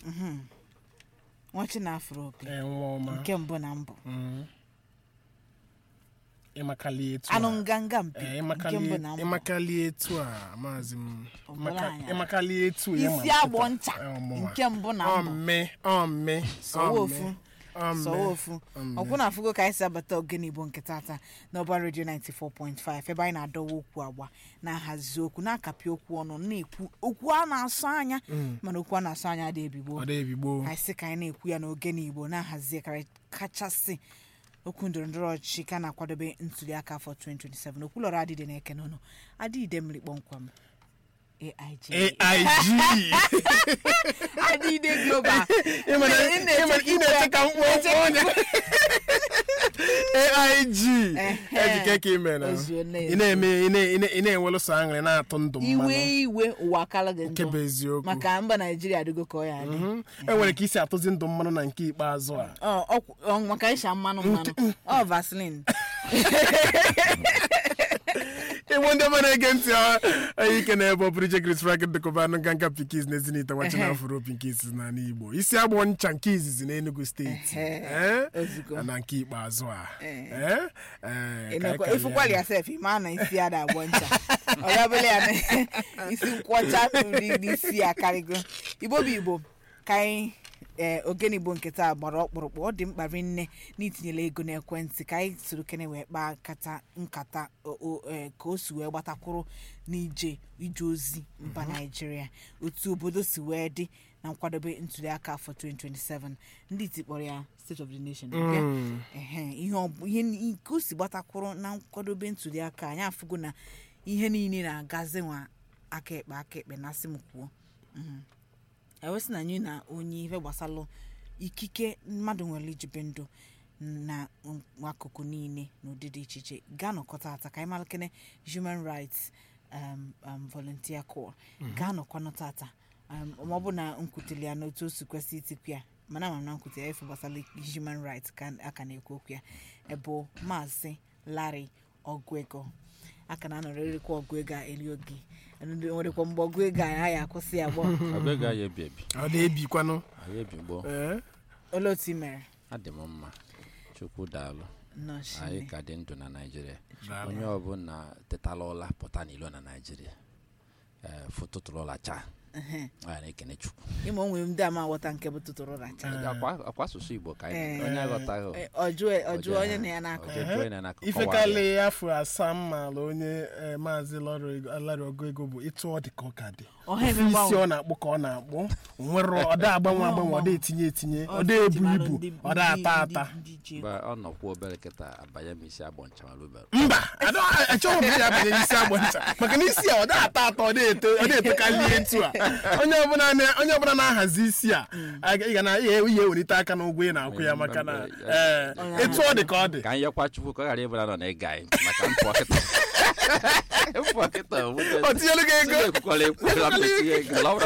nwachi na afro opi nwa nke mbụ na mbụ ịmakali etu anụ nganga mpi nke mbụ na mbụ ịmakali etu a maazị m Ọgaranya. ịmakali etu ya isi agbọ ncha nke mbụ na mbụ ọmme sọwofu ọkwụ na afụgo ka anyị si abata ogene igbo nke tata n'ọba redio 94.5 ebe anyị na-adọwa okwu agba na-ahazi okwu na-akapị okwu ọnụ na-ekwu okwu a na-asọ anya mana okwu a na-asọ anya dị ebigbo anyị sị ka anyị na-ekwu ya n'ogene igbo na-ahazi kachasị okwu ndọrọndọrọ ọchịchị ka na-akwadobe ntuliaka afọ 2027 okwu lọrọ adịde na-eke n'ọnụ adịde mmiri kpọmkwam AIG adịde global ị na-eche ka mkpọ onye AIG ejike ka ime na ị na-enwelu sọ aṅụrị na-atụ ndụ mmanụ iwe ụwa akala gị nke bụ njọ eziokwu maka mba Naijiria adịgo ka ọ ya adị enwere ka isi atụzi ndụ mmanụ na nke ikpeazụ a maka ịsha mmanụ ọ Vaseline ịgbo ndị ọma na-ege ntị anyị ike na ebe ọ bụrụ iche Chris Frank dịkọbanụ nganga pikis na ezinite nwachi na afro pikis na n'Igbo isi agbọ ncha nke izizi na Enugu steeti na nke ikpeazụ a ịfụkwali yasef ịma na isi ada agbọ ncha ọyabele ya isi nkwọcha ụdị isi ya karịgo igbo bụ igbo ka anyị ogene igbo nke taa gbara ọkpụrụkpụ ọ dị mkpa rinne n'itinyela ego n'ekwentị ka anyị soro kene wee kpaa nkata ka o si wee gbatakwuru n'ije ozi mba Naịjirịa otu obodo si wee dị na nkwadobe ntuliaka afọ 2027 ndị iti kpọrọ ya State of the Nation ihe nke o si gbatakwuru na nkwadobe ntuliaka anyị afụgo na ihe niile na-agazi nwa aka ekpe na asị m kwuo ewesị na anyị na onye ife gbasalụ ikike mmadụ nwere ijibe ndụ na akụkụ niile n'ụdị dị iche iche gaa nọkọta ata ka anyị malakene Human Rights Volunteer Corps gaa nọkwanụ tata ma ọ bụ na nkwuteli ya n'otu o si kwesị itikwu ya mana ama na nkwuteli ya ife gbasara Human Rights ka aka na-ekwu okwu ya ebe Maazị Larry Oguego aka na-anọrọ erikwa ọgụ ego a eli oge nwerekwa mgbe ọgụ ego a ya akwụsị ya gbọ ọgụ ego anyị ebi ọ na-ebikwanụ anyị ebigbo olee otu i mere adị m mma Chukwu daalụ anyị ka dị ndụ na Naịjirịa onye ọbụla tetala ụla pụta n'ilo na Naịjirịa fototụrụ ụla chaa anyị na-ekene Chukwu ime onwe ndị ama aghọta nke bụ tụtụrụ ụla chaa akwa asụsụ Igbo ka anyị onye aghọtaghị ọjụ onye na ya na-akụ ifekarị afọ asaa mmalụ onye Maazị Larry Oguego bụ ịtụ ọ dị ka ọ ka dị isi ọ na-akpụ ka ọ na-akpụ nwere ọda agbanwe ọda etinye ọda ebu ibu ọda ata ọ nọkwa obere kịta abanye m isi agbọ ncha mba achọghị m ya abanye isi agbọ ncha maka na isi a ọda ata ọda etokarị etu a onye ọbụla na-ahazi isi a ị ga na ihe ewelite aka n'ụgwọ ị na-akwụ ya maka na etu ọ dị ka ọ dị ka anyị yọkwa Chukwu ka ọ ghara ịbụra nọ na ịga anyị maka mpụ ọkịta o tinyelu gị ego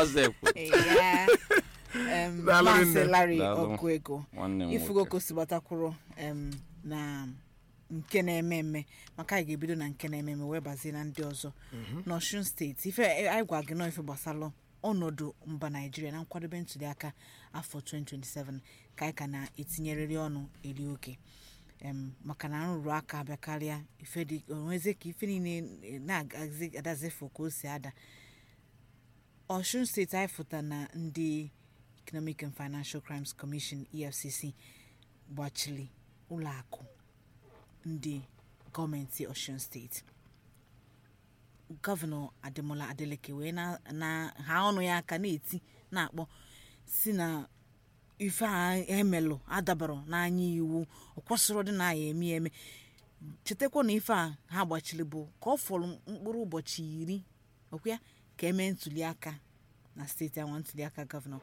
Maazị Larry Oguego ifugo kosi gbatakwuru na nke na-eme eme maka anyị ga-ebido na nke na-eme eme wee bazie na ndị ọzọ n'Ọshun steeti ife anyị gwa gị n'ife gbasalụ ọnọdụ mba Naịjirịa na nkwadobe ntuliaka afọ 2027 ka anyị ka na-etinyerịrị ọnụ eli oge maka na nrụrụ aka abịa karịa ife dị onweze ka ife niile na-adazefu ka o si ada Ọshun steeti anyị fụta na ndị Economic and Financial Crimes Commission EFCC gbachiri ụlọakụ ndị gọọmenti Ọshun steeti gọvanọ Ademola Adeleke wee na ha ọnụ ya aka na-eti na-akpọ si na ife a emelụ adabara n'anya iwu ọkwasịrị dị na ya eme chetakwa na ife a ha gbachiri bụ ka ọ fọrọ mkpụrụ ụbọchị 10 ọkwa ka emee ntụliaka na steeti anwa ntụliaka gọvanọ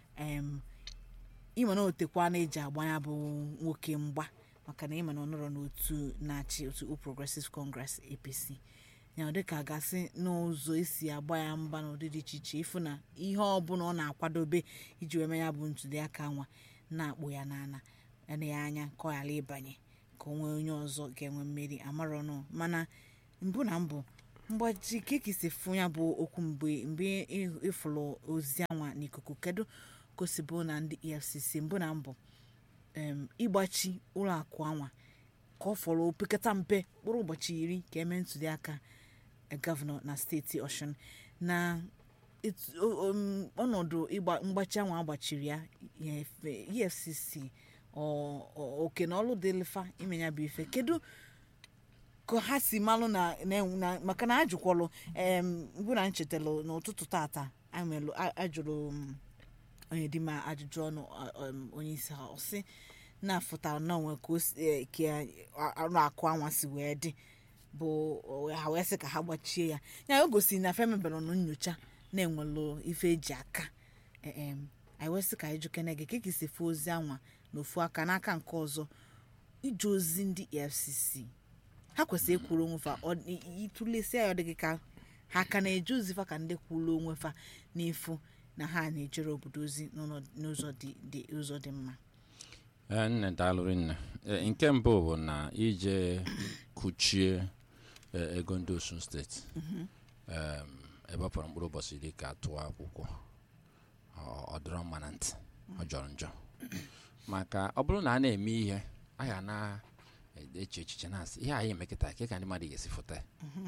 ịma na otekwa na-eji agba ya bụ nwoke mgba maka na ịma na ọ nọrọ n'otu na-achị otu All Progressive Congress APC ya ọ dịka gasị n'ụzọ esi agba ya mgba n'ụdị dị iche iche ịfụ na ihe ọbụla ọ na-akwadobe iji wee mee ya bụ ntuliaka nwa na-akpụ ya n'ana ya anya ka ọ ghara ịbanye ka o nwee onye ọzọ ga-enwe mmeri amara ọnụ mana mbụ na mbụ mgbaji ka ekisi fụ ya bụ okwu mgbe ịfụrụ ozi anwa n'ikuku kedu kosibo na ndị EFCC mbụ na mbụ ịgbachi ụlọ akụ anwa ka ọ fọrọ opekata mpe kpụrụ ụbọchị 10 ka eme ntuli aka gọvanọ na steeti Ọshụn na ọnọdụ mgbachi anwa agbachiri ya EFCC oke na ọlụ dịlịfa imenya bụ ife kedu ka ha si malụ na maka na ajụkwalụ mbụ na nchetelu n'ụtụtụ tata ajụrụ onye dị ma ajụjụ ọnụ onye isi ha ọsị na-afụtara na onwe ka ọrụ akụ anwa si wee dị bụ ha wee sị ka ha gbachie ya ya o gosiri na femebere nụ nyocha na-enwelụ ife eji aka anyị wee sị ka anyị jụkene gị ka isi fe ozi anwa n'ofu aka n'aka nke ọzọ ije ozi ndị EFCC ha kwesịrị ekwuru onwe fa ịtụlesi ya ọdịghị ka ha ka na-eje ozi fa ka ndị kwuru onwe fa n'ifu na ha na-ejere obodo ozi n'ụzọ dị mma. Nne daalụrị nne. Nke mbụ bụ na ije kuchie ego ndị Osun steeti ebe ọ fọrọ mkpụrụ ụbọchị dị ka tụọ akwụkwọ ọ dọrọ mma na ntị ọ jọrọ njọ maka ọ bụrụ na a na-eme ihe a ga na-eche echiche na-asị ihe anyị emekịta ka ndị mmadụ ga-esi fụta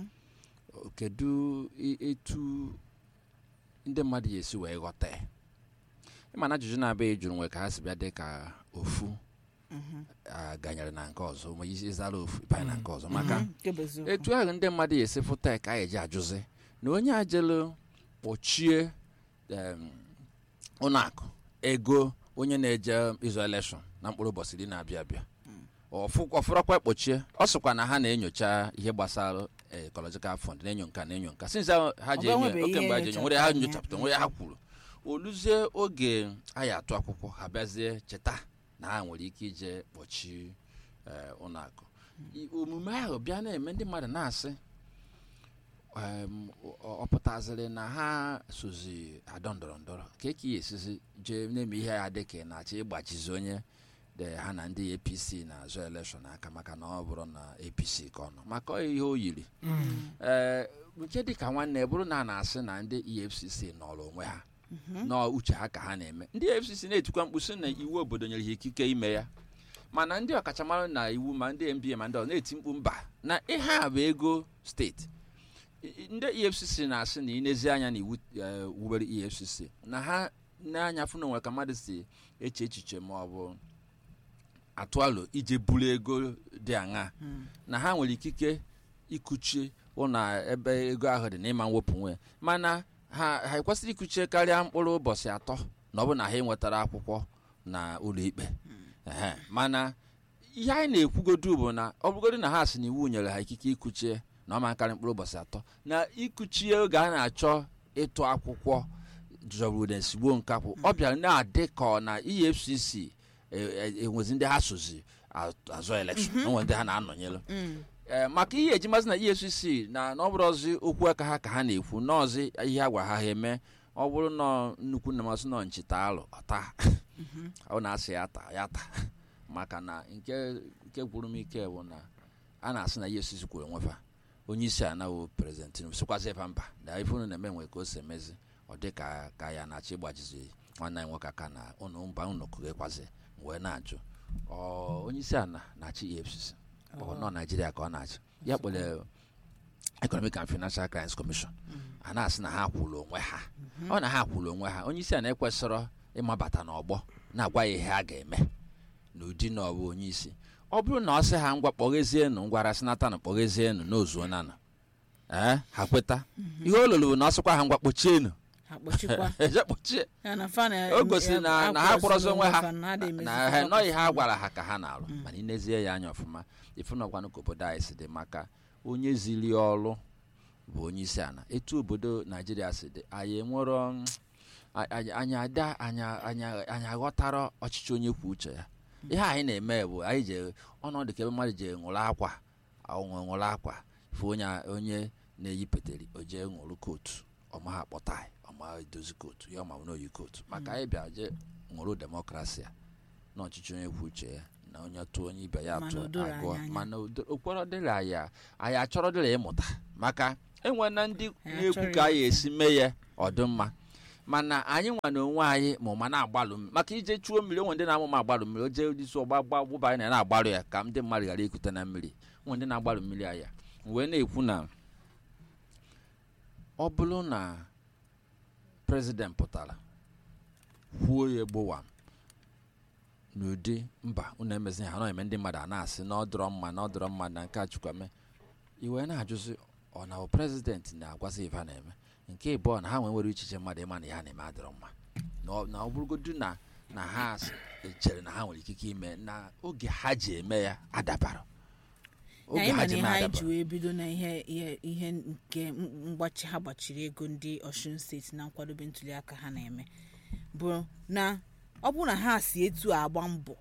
kedu etu ndị mmadụ ga-esi wee ghọta ya ịmana ajụjụ na-abịa jụrụ nwe ka ha si bịa dị ka ofu ganyere na nke ọzọ ma isi zara ofu ịbanye na nke ọzọ maka etu ahụ ndị mmadụ ga-esi fụta ya ka anyị eji ajụzi na onye ajelu kpọchie ụlọakụ ego onye na-eje izu elekshọn na mkpụrụ ụbọchị dị na-abịa abịa ọfụrọkwa kpochie ọ sịkwa na ha na-enyocha ihe gbasara ecological fund na-enyo nka since ha ji enyo oke mgbe ha ji enyo nwere ha nyochapụta nwere ha kwuru oluzie oge anyị atụ akwụkwọ ha bịazie cheta na ha nwere ike ije kpọchi ụlọakụ omume ahụ bịa na-eme ndị mmadụ na-asị ọ pụtaziri na ha sozi adọ ndọrọ ndọrọ ka eke ya esizi jee na-eme ihe ya dị ka na-achọ ịgbachizi onye ha na ndị APC na-azụ elekshọn aka maka na ọ bụrụ na APC ka ọ nọ maka ihe o yiri nke dị ka nwanne bụrụ na a na-asị na ndị EFCC nọrọ onwe ha n'uche ha ka ha na-eme ndị EFCC na-etikwa mkpu sị na iwu obodo nyere ha ikike ime ya mana ndị ọkachamara na iwu ma ndị MBA ma ndị ọzọ na-eti mkpu mba na ihe a bụ ego steeti ndị EFCC na-asị na inezi anya na iwu wubere EFCC na ha na-anya fụ na onwe ka mmadụ si eche echiche ma ọ bụ atụ alo ije buru ego dị aṅa na ha nwere ikike ikuchie ụna ebe ego ahụ dị na ịma mwepụ nwe mana ha ekwesịrị ikuchie karịa mkpụrụ ụbọchị 3 na ọ bụ na ha enwetara akwụkwọ na ụlọ ikpe mana ihe anyị na-ekwugodu bụ na ọ bụgodu na ha si na iwu nyere ha ikike ikuchie na ọma karịa mkpụrụ ụbọchị 3 na ikuchie oge a na-achọ ịtụ akwụkwọ jọburu na esigbo nkapụ ọ bịara na-adị ka ọ na EFCC enwezi ndị ha sozi azụ elekshọn onwe ndị ha na-anọnyelu maka ihe ejimazi na EFCC na ọ bụrụ ọzi okwu aka ha ka ha na-ekwu n'ọzi ihe a gwara ha eme ọ bụrụ na nnukwu nna masị nọ nchita alụ ọta ọ na-asị ya taa maka na nke gwuru m ike bụ na a na-asị na EFCC kwuru onwefa onye isi anaghị prezidentị sikwazi ebe mba na ife unu na-eme nwe ka o si emezi ọ dị ka ya na-achọ ịgbajizi nwanne anyị nwoke aka na ụnụ mba unu kụgekwazi wee na-ajụ onye isi ala na-achị EFCC ọ nọ Naijiria ka ọ na-achị ya kpọrọ Economic and Financial Crimes Commission a na-asị na ha kwụrụ onwe ha ọ na ha kwụrụ onwe ha onye isi ala ekwesịrọ ịmabata n'ọgbọ na-agwa ya ihe a ga-eme n'ụdị na ọ bụ onye isi ọ bụrụ na ọ sị ha ngwa kpọghezienụ ngwara sinata na kpọghezienụ n'ozuo nanụ ha kweta ihe o lụrụ na ọ sịkwa ha ngwa kpochienụ o gosi na ha kpọrọzi onwe ha na ha nọghị ha gwara ha ka ha na-alụ mana inezie ya anya ọfụma ifenọkwanụ ka obodo anyị si dị maka onye ziri ọrụ bụ onye isi ala etu obodo Naijiria si dị anyị enwero anyị aghọtara ọchịchị onye kwuo uche ya ihe anyị na-eme bụ anyị je ọnọdụ ka ebe mmadụ je ṅụrụ akwa fụ onye na-eyi peteri o jee ṅụrụ kootu ọma ha kpọta ọma edozi kootu ya ọma n'oyi kootu maka anyị bịa je ṅụrụ demokrasi na ọchịchị onye kwuo uche ya na onye tụọ onye ibe ya atụ agụọ mana okporo dịrị anyị achọrọ dịrị ịmụta maka enwe na ndị na-ekwu ka anyị esi mee ya ọdịmma mana anyị nwa na onwe anyị ma ọ na-agbalụ maka ije chuo mmiri onwe ndị na-amụ ma agbalụ mmiri o jee isi ọgbụba anyị na-agbalụ ya ka ndị mmadụ ghara ikute na mmiri nwe ndị na-agbalụ mmiri anya wee na-ekwu na ọ bụrụ na prezident pụtara kwuo ya egbowa n'ụdị mba unu emezi ha na-eme ndị mmadụ a na-asị na ọ dọrọ mma na nke a chukwame iwe na-ajụzi ọ na prezident na-agwazi ife na-eme nke ịbụọ na ha nwere echiche mmadụ ịma na ya na-eme adịrọ mma na ọ bụrụgodu na ha chere na ha nwere ikike ime na oge ha ji eme ya adabara anyị mana ihe anyị ji wee bido na ihe nke mgbachi ha gbachiri ego ndị Ọshụn steeti na nkwadobe ntuliaka ha na-eme bụ na ọ bụrụ na ha si etu agba mbọ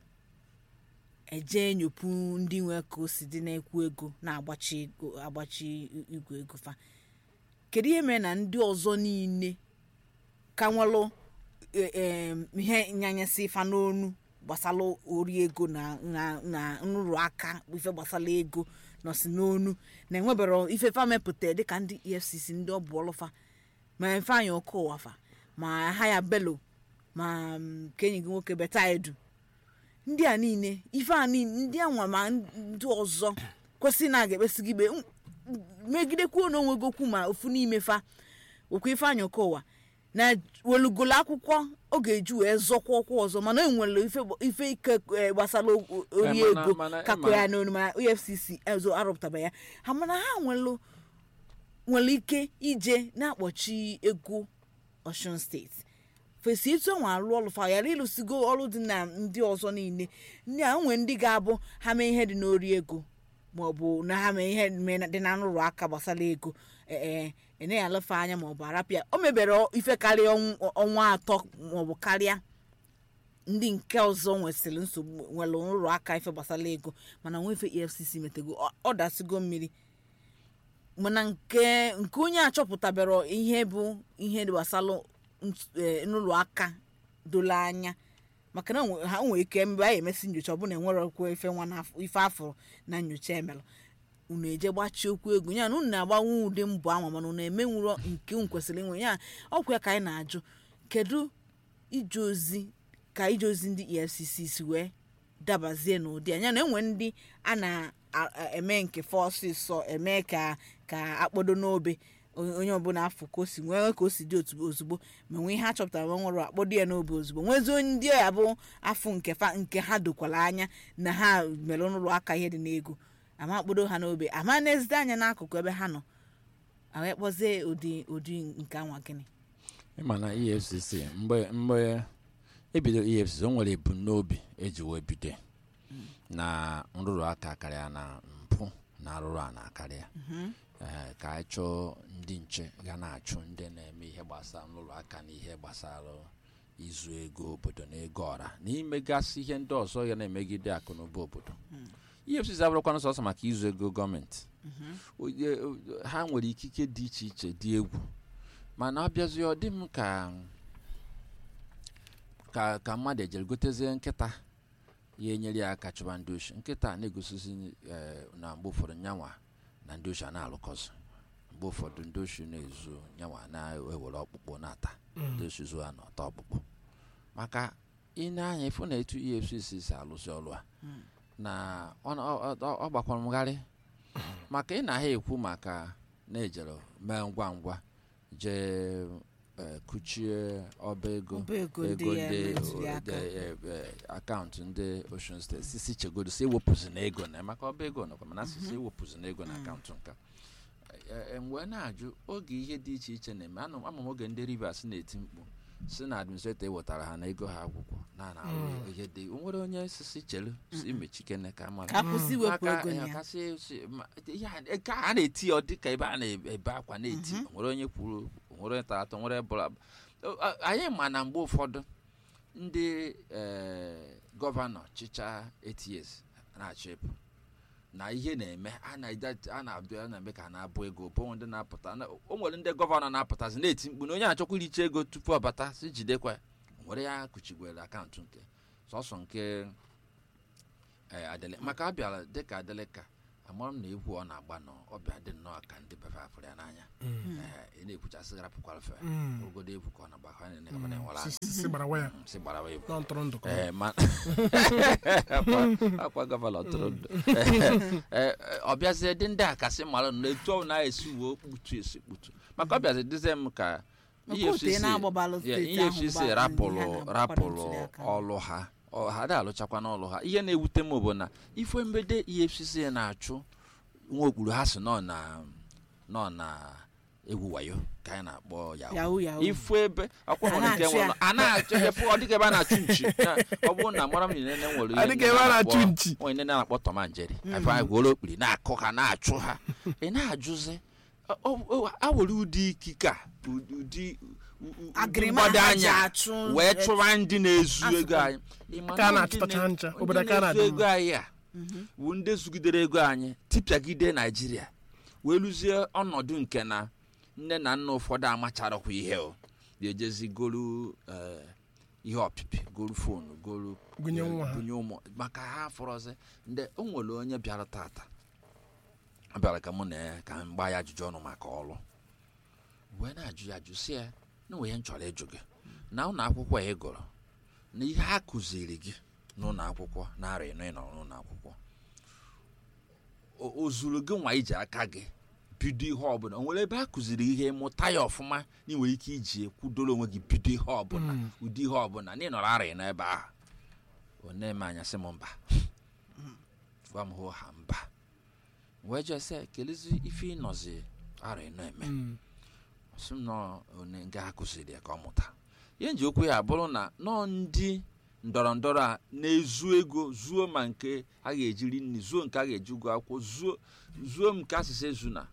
eje nyopụ ndị nwe ka o si dị na-ekwu ego na-agbachi igwe ego fa kedu ihe mere na ndị ọzọ niile ka nwelụ ihe nyanyesị fa n'onu gbasara ori ego na nrụrụ aka ife gbasara ego nọsi n'onu na enwebero ife fa mepụta dịka ndị EFCC ndị ọ bụ ọlụfa ma mfe anya ọkụ ụwafa ma ha ya Bello ma kenyi gị nwoke beta edu ndị a niile ife a niile ndị anwa ma ndị ọzọ kwesị na ga-ekpesi gị megidekwuo n'onwe gokwu ma ofu n'ime fa okwu ife anya ọkụ ụwa na welugolo akwụkwọ ọ ga-eju wee zọkwa ọkwa ọzọ mana enwere ife ike gbasara ori ego kakọ ya n'onu mana EFCC ezo arụpụtaba ya ha mana ha nwere ike ije na-akpọchi ego Ọshụn steeti fesi etu ọnwa alụ ọlụ fa ghara ịlụsigo ọrụ dị na ndị ọzọ niile ndị a nwere ndị ga-abụ ha mee ihe dị n'ori ego maọbụ na ha mee ihe dị na nrụrụ aka gbasara ego ene ya alụfe anya maọbụ arapịa o mebere ife karịa ọnwa 3 maọbụ karịa ndị nke ọzọ nwesịrị nsogbu nwere nrụrụ aka ife gbasara ego mana nwefe EFCC metego ọ dasigo mmiri mana nke onye achọpụtabere ihe bụ ihe gbasara nrụrụ aka dolo anya maka na ha nwere ike mgbe anyị emesi nyocha ọbụna enwere okwu ife afọ na nyocha emere unu eje gbachi okwu ego ya na unu na-agbanwe ụdị mbọ anwa mana unu emenwuro nke unu kwesịrị inwe ya ọkwa ya ka anyị na-ajụ kedu ije ozi ndị EFCC si wee dabazie n'ụdị anya na enwe ndị a na-eme nke fọsịsọ eme ka akpọdo n'obe onye ọbụla afọ ka o si dị ozugbo ma nwee ihe a chọpụtara nwere akpọdo ya n'obe ozugbo nwezi onye ndị ya bụ afọ nke ha dokwara anya na ha mere n'ụlọ aka ihe dị n'ego ama akpọdo ha n'obe ama n'ezide anya n'akụkụ ebe ha nọ wee kpọzie ụdị nke anwa gịnị ịma na EFCC mgbe ebido EFCC o nwere ebumnobi eji wee bido na nrụrụ aka karịa na mpụ na arụrụ a na-akarịa ka anyị chọọ ndị nche ga na-achụ ndị na-eme ihe gbasara nrụrụ aka na ihe gbasara izu ego obodo na ego ọra na imegasị ihe ndị ọzọ ya na-emegide akụ na ụba obodo EFCC abụrụkwana sọsọ maka izu ego gọọmenti ha nwere ikike dị iche iche dị egwu mana ọ bịazi ọ dị m ka mmadụ ejere gotezie nkịta ya enyere ya aka chụba ndị oshi nkịta na-egosizi na mgbe ụfọdụ nyanwa na ndị oshi na-alụkọzị mgbe ụfọdụ ndị oshi na-ezu nyanwa na-ewere ọkpụkpụ na-ata ndị oshi zuo na ọta ọkpụkpụ maka ịna-anya ịfụ na etu EFCC si alụsị ọrụ a na ọ gbakwaramgharị maka ị na-ahịa ekwu maka na-ejere mee ngwa ngwa jee kuchie ọba ego ndị akaụntụ ndị Ọshụn steeti sisi chegodo si ewepụzi na ego na maka ọba ego nọkwa mana sisi ewepụzi na ego na akaụntụ nka mgbe na-ajụ oge ihe dị iche iche na-eme ama m oge ndị Rivers na-eti mkpu si na administrator ewetara ha na ego ha akwụkwọ na ihe dị nwere onye sisi chere si mechikene ka mara ka a na-eti ọ dịka ebe a na-ebe akwa na-eti nwere onye kwuru nwere onye tara atọ nwere bụla anyị ma na mgbe ụfọdụ ndị gọvanọ chịcha ATS na-achọ ịpụ na ihe na-eme a na-eme ka na-abụ ego bụ ndị na-apụta o nwere ndị gọvanọ na-apụtazi na-eti mkpu na onye na-achọkwa iricha ego tupu ọ bata si jidekwa nwere ya kuchigwere akaụntụ nke sọsọ nke Adeleke maka a bịara dịka Adeleke amara m na egwu ọ na-agba nọ ọbịa dị nnọọ ka ndị befe afụrụ ya n'anya ị na-ekwuchasị garapụkwara fe ogodo egwu ka ọ na-agba ha si gbara waya si gbara waya ntụrụndụ akwa gọvanọ ntụrụndụ ọbịazie dị ndị a kasị mara na etu ọ na-esi uwe kputu maka ọbịazi dịzie m ka EFCC rapụrụ ọlụ ha ha da alụchakwa n'ọlụ ha. Ihe na-ewute m bụ na ife mgbede EFCC na-achụ nwa okpuru ha si nọ na egwu wayo ka anyị na-akpọ yahoo ifu ebe akwụkwọ nke nwere a na-achọ efu ọ dịka ebe a na-achụ nchi ọ bụrụ na mara m niile nwere ihe onye na-akpọ Tom and Jerry afọ anyị gworo okpiri na-akụ ha na-achụ ha ị na-ajụzi awere ụdị ikike a ụdị mgbado anya wee chụwa ndị na-ezu ego anyị na-ezu ego anyị a bụ ndị zugidere ego anyị tipịagide Naijiria wee lụzie ọnọdụ nke na nne na nna ụfọdụ amacharakwa ihe o ga-ejezi golu ihe ọpịpị golu fonu golu bunye ụmụ maka ha fọrọzi ndị o nwere onye bịara tata ọ bịara ka mụ na ka m gbaa ya ajụjụ ọnụ maka ọrụ wee na-ajụ ya jụsị ya na nwere nchọrọ ịjụ gị na ụlọ akwụkwọ ị gụrụ na ihe a kụziri gị n'ụlọ akwụkwọ narị ịnọ n'ụlọ akwụkwọ o zuru gị nwa iji aka gị bido ihe ọbụla o nwere ebe a kụziri ihe mụta ya ọfụma na ị nwere ike iji kwudoro onwe gị bido ihe ọbụla ụdị ihe ọbụla na ị nọrọ arị n'ebe ahụ ọ na-eme anya sị m mba gwa m hụ ha mba wee jese kelezi ife ịnọzi arị na-eme sị m nọ onye nga ha kụziri ya ka ọ mụta ihe nji okwu ya bụrụ na nọ ndị ndọrọ ndọrọ a na-ezu ego zuo ma nke a ga-ejiri nri zuo nke a ga-eji ụgwọ akwụkwọ zuo nke asịsị ezu na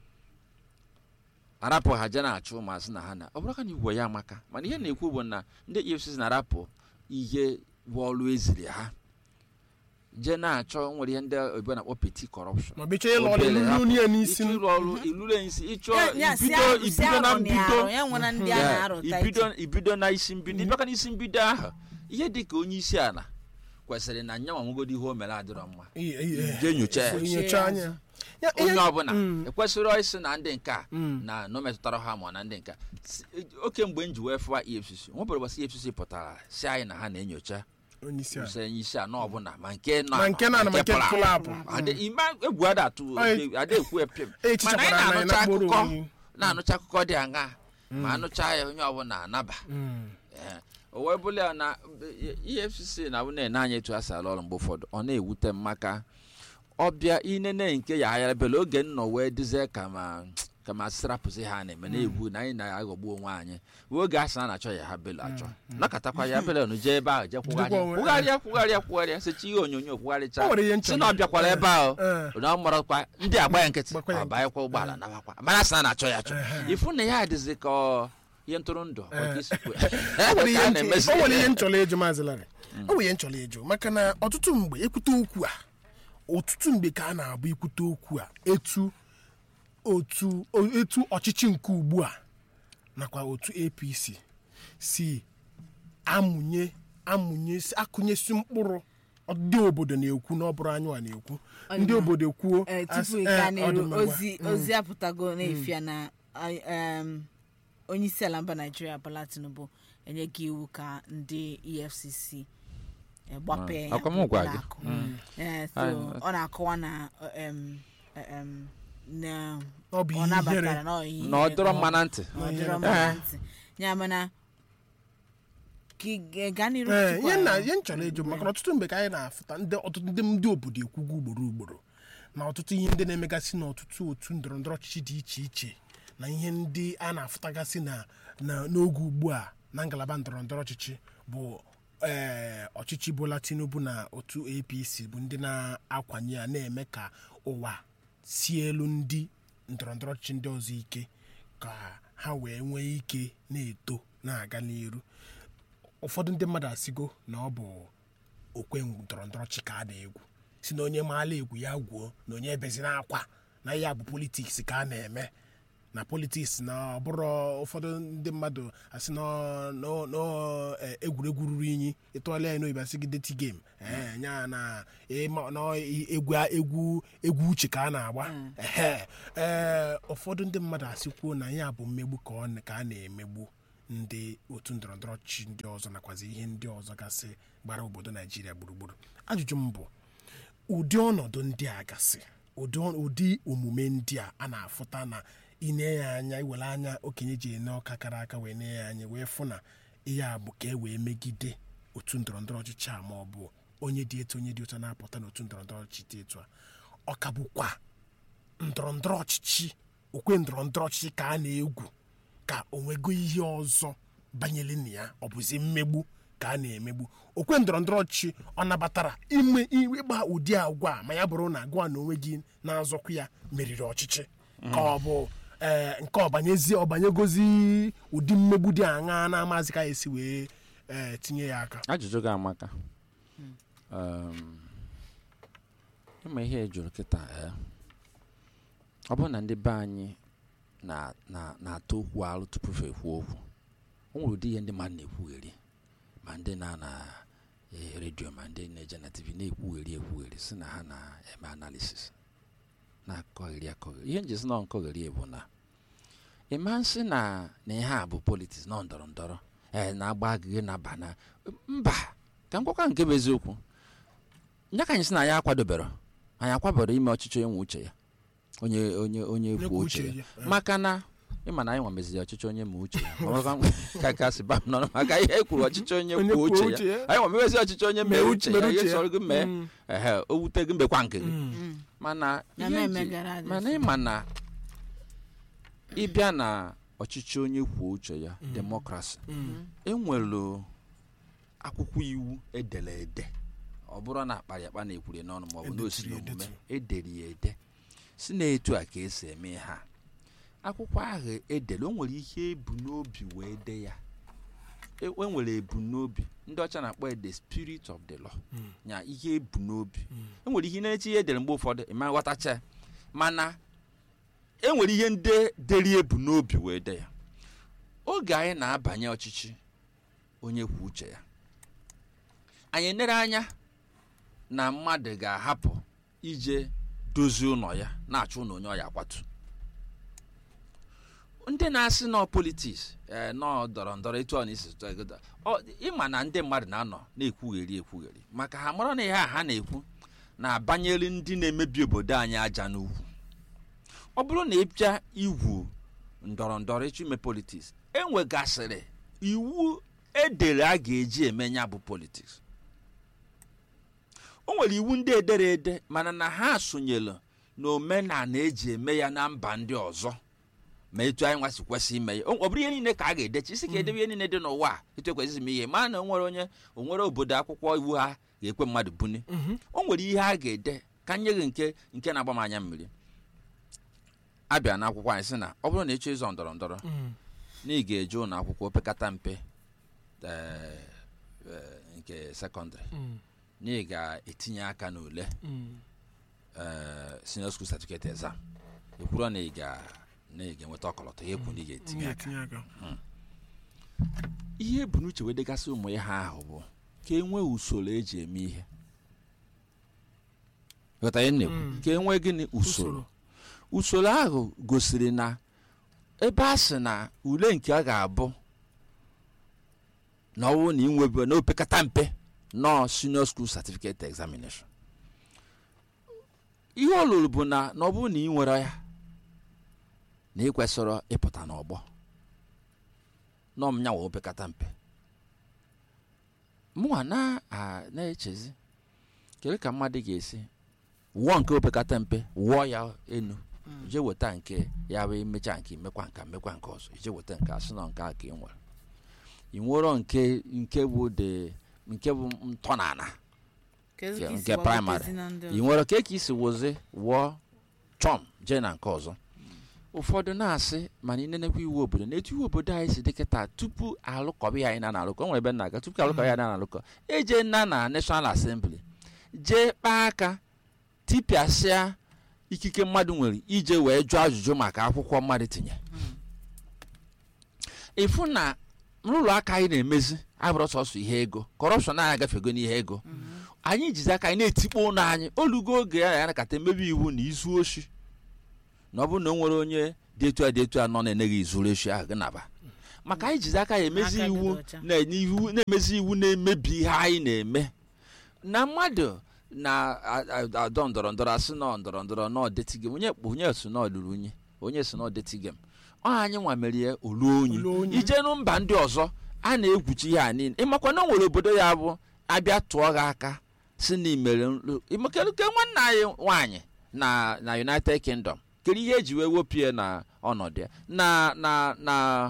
arapụ ha je na-achụ ụmụazị na ha na ọ bụrụ ka na igwe ya amaka mana ihe na-ekwu bụ na ndị EFCC na-arapụ ihe bụ ọrụ eziri ha je na-achọ nwere ihe ndị oyibo na-akpọ petty corruption ibido na isi mbido ịbịaka na isi mbido ahụ ihe dị ka onye isi ala kwesịrị na nyanwa nwegodi ihe o mere adịrọ mma je nyocha anya onye ọbụla ekwesịrị isi na ndị nka na no metụtara ha ma na ndị nka oke mgbe m ji wee fụwa EFCC nwebere gbasa EFCC pụtara si anyị na ha na-enyocha onye isi a n'ọbụla ma nke egwu ada ekwu epim mana anyị na-anụcha akụkọ dị aṅa ma anụcha ya onye ọbụla anaba o wee bụla ya na EFCC na abụ na-ene anya etu a si alụ ọrụ mgbe ụfọdụ ọ na-ewute m maka ọbịa inene nke ya ahịa bele oge nnọ wee dizie kama sirapụzi ha na-eme na-egwu na anyị na-aghọgbu onwe anyị oge asị na achọ ya ha belo achọ nakọtakwa ya belo nụ jee ebe ahụ je kwụgharịa sechi ihe onyonyo kwụgharịcha si na ọ bịakwara ebe ahụ na ọ marakwa ndị agba ya nkịtị ọ banyekwa ụgbọala nabakwa mara asị na achọ ya achọ ifu na ya adịzi ka ihe ntụrụndụ o nwere ihe nchọrọ eju maazịlarị o nwere ihe nchọrọ eju maka na ọtụtụ mgbe ekwute okwu a ọtụtụ mgbe ka a na-abụ ikwute okwu a etu ọchịchị nke ugbu a nakwa otu APC si akụnyesi mkpụrụ ndị obodo na-ekwu na ọ bụrụ anyụwa na-ekwu ndị obodo kwuo tupu ozi apụtago n'efia na onye isi ala mba Naịjirịa Bola Tinubu enyeghị iwu ka ndị EFCC gbapee akụ ọ na-akọwa na ọ nabatara na ọ dọrọ mma na ntị ya mana ihe nchọrọ eju maka na ọtụtụ mgbe ka anyị na-afụta ọtụtụ ndị obodo ekwugo ugboro na ọtụtụ ihe ndị na-emegasị n'ọtụtụ otu ndọrọndọrọ ọchịchị dị iche iche na ihe ndị a na-afụtagasị n'oge ugbu a na ngalaba ndọrọndọrọ ọchịchị bụ ọchịchị Bola Tinubu na otu APC bụ ndị na-akwanye ya na-eme ka ụwa si elu ndị ndọrọndọrọ ọchịchị ndị ọzọ ike ka ha wee nwee ike na-eto na-aga n'iru. Ụfọdụ ndị mmadụ asịgo na ọ bụ okwe ndọrọndọrọ ọchịchị ka a na-egwu si na onye maala egwu ya gwuo na onye ebezi na akwa na ya bụ politiks ka a na-eme na politiks na ọ bụrụ ụfọdụ ndị mmadụ asị egwuregwu ruru inyi ịtụọla ya n'oyibo asị gị deti game nya na egwu uche ka a na-agba ụfọdụ ndị mmadụ asịkwuo na ya bụ mmegbu ka a na-emegbu ndị otu ndọrọndọrọ ọchịchị ndị ọzọ nakwazi ihe ndị ọzọ gasị gbara obodo Naijiria gburugburu. Ajụjụ m bụ ụdị ọnọdụ ndị a gasị ụdị omume ndị a na-afụta na ine ya anya iwere anya okenye ji ene ọka kara aka wee nee ya anya wee fụ na ihe a bụ ka e wee megide otu ndọrọndọrọ ọchịchị a ma ọ bụ onye dị otu na-apụta n'otu ndọrọndọrọ ọchịchị dị etu a ọ ka bụkwa ndọrọndọrọ ọchịchị okwe ndọrọndọrọ ọchịchị ka a na-egwu ka o nwego ihe ọzọ banyere na ya ọ bụzi mmegbu ka a na-emegbu okwe ndọrọndọrọ ọchịchị ọ nabatara ịgba ụdị agwa ma ya bụrụ na agwa na onwe gị na-azọkwa ya meriri ọchịchị ka ọ bụ nke ọbanyegozi ụdị mmegbu dị aṅa na-amazi ka esi wee tinye ya aka. Ajụjụ gị amaka ịma ihe jụrụ kịta ọ bụrụ na ndị be anyị na-atụ okwu alụ tupu ha ekwu okwu o nwere ụdị ihe ndị mmadụ na-ekwugheri ma ndị na redio ma ndị na-eje na TV na-ekwugheri si na ha na-eme analisis na-akọgheri ihe njisi na nkọgheri bụ na ịma nsị na ihe a bụ politiks na ndọrọ ndọrọ na-agba agịghị na bana mba ka ngwakwa nke bụ eziokwu nya ka anyị sị na anyị akwadobere ime ọchịchị onye nwe uche ya onye kwuo uche ya maka na ịma na anyị nwa meziri ọchịchị onye ma uche ya ka si ba nọ maka ihe ekwuru ọchịchị onye kwuo uche ya anyị nwa mewezi ọchịchị onye mee uche ya ihe sọrọ gị mee o wute gị mbekwa nke gị mana ịma na ịbịa na ọchịchị onye kwuo uche ya demokrasi enwere akwụkwọ iwu edere ede ọ bụrụ na akpara akpa na-ekwure n'ọnụ maọbụ n'osiri omume edere ya ede si na etu a ka esi eme ha akwụkwọ ahụ edere o nwere ihe ebumnobi wee de ya enwere ebumnobi ndị ọcha na-akpọ the spirit of the law nya ihe ebumnobi enwere ihe na-eche ihe edere mgbe ụfọdụ ịma ghọtacha mana enwere ihe ndị deri ebumnobi wee de ya oge anyị na-abanye ọchịchị onye kwuo uche ya anyị nere anya na mmadụ ga-ahapụ ije dozie ụlọ ya na-achụ na onye ọya akwatu ndị na-asị nọ politiks nọ ndọrọ ndọrọ etu ọ na-esi ịma na ndị mmadụ na-anọ na-ekwugheri maka ha mara na ihe a ha na-ekwu na-abanyere ndị na-emebi obodo anyị aja n'ugwu. Ọ bụrụ na ịbịa igwu ndọrọ ndọrọ ịchụ ime politiks enwegasịrị iwu edere a ga-eji eme ya bụ politiks. O nwere iwu ndị edere ede mana na ha sonyere na omenala eji eme ya na mba ndị ọzọ ma etu anyị nwasị kwesị ime ya. Ọ bụrụ ihe niile ka a ga-edechi isi ka edebe ihe niile dị n'ụwa etu ekwesịghị ime ihe ma na onwere obodo akwụkwọ iwu ha ga-ekwe mmadụ buni. O nwere ihe a ga-ede ka nye gị nke na-agba m anya mmiri. Abịa na akwụkwọ anyị sị na ọ bụrụ na ịchọ ịzọ ndọrọ ndọrọ na ị ga-eje ụlọ akwụkwọ opekata mpe nke sekọndịrị na ị ga-etinye aka n'ule senior school certificate exam ekwuru na ị ga-enweta ọkọlọtọ ya ekwu na ị ga-etinye aka. Ihe bụ n'uche wee degasị ụmụ ihe ahụ bụ ka e nwee usoro eji eme ihe. Ghọta ihe na-ekwu ka e nwee gịnị usoro ahụ gosiri na ebe a sị na ule nke a ga-abụ na ọwụ na inwebe na opekata mpe nọ senior school certificate examination. Ihe ọ lụrụ bụ na ọ bụrụ na ị nwere ya na ị kwesịrị ịpụta n'ọgbọ nọ m nyawa opekata mpe mụnwa na-echezi kedu ka mmadụ ga-esi wụọ nke opekata mpe wụọ ya enu ije weta nke ya wee mechaa nke mekwa nke ọzọ ije weta nke asị na nke a ka ị nwere nke bụ ntọnala nke praịmarị ị nwere ka isi wụzi wụọ chọm jee na nke ọzọ. Ụfọdụ na-asị mana ị nenekwa iwu obodo na-etu iwu obodo anyị si dịkịta tupu alụkọba ya anyị na-alụkọ. O nwere ebe na-aga tupu alụkọba ya na-alụkọ eje na National Assembly jee kpaa aka tipịasịa ikike mmadụ nwere ije wee jụọ ajụjụ maka akwụkwọ mmadụ tinye ịfụ na n'ụlọ aka anyị na-emezi abụrụ sọsọ ihe ego kọrọpshọn anyị agafego n'ihe ego anyị jizi aka anyị na-etikpo ụlọ anyị olugo oge ya nakata emebi iwu na izu oshi na ọ bụrụ na o nwere onye dị etu a nọ na-eneghị izuru oshi ahụ gịnaba maka anyị jizi aka ya emezi iwu na-emezi iwu na-emebi ihe anyị na-eme na mmadụ na-adọ ndọrọndọrọ asị nọ ndọrọndọrọ na ọdetigem onye so na ọlụrụ unyi onye so na ọdetigem anyị nwa merie olu onyi ije na mba ndị ọzọ a na-egwuchi ihe a niile ịmakwa na o nwere obodo ya bụ abịa tụọ gị aka si na imere imekeluke nwanne anyị nwaanyị na United Kingdom kere ihe eji wee wepụ na ọnọdụ ya na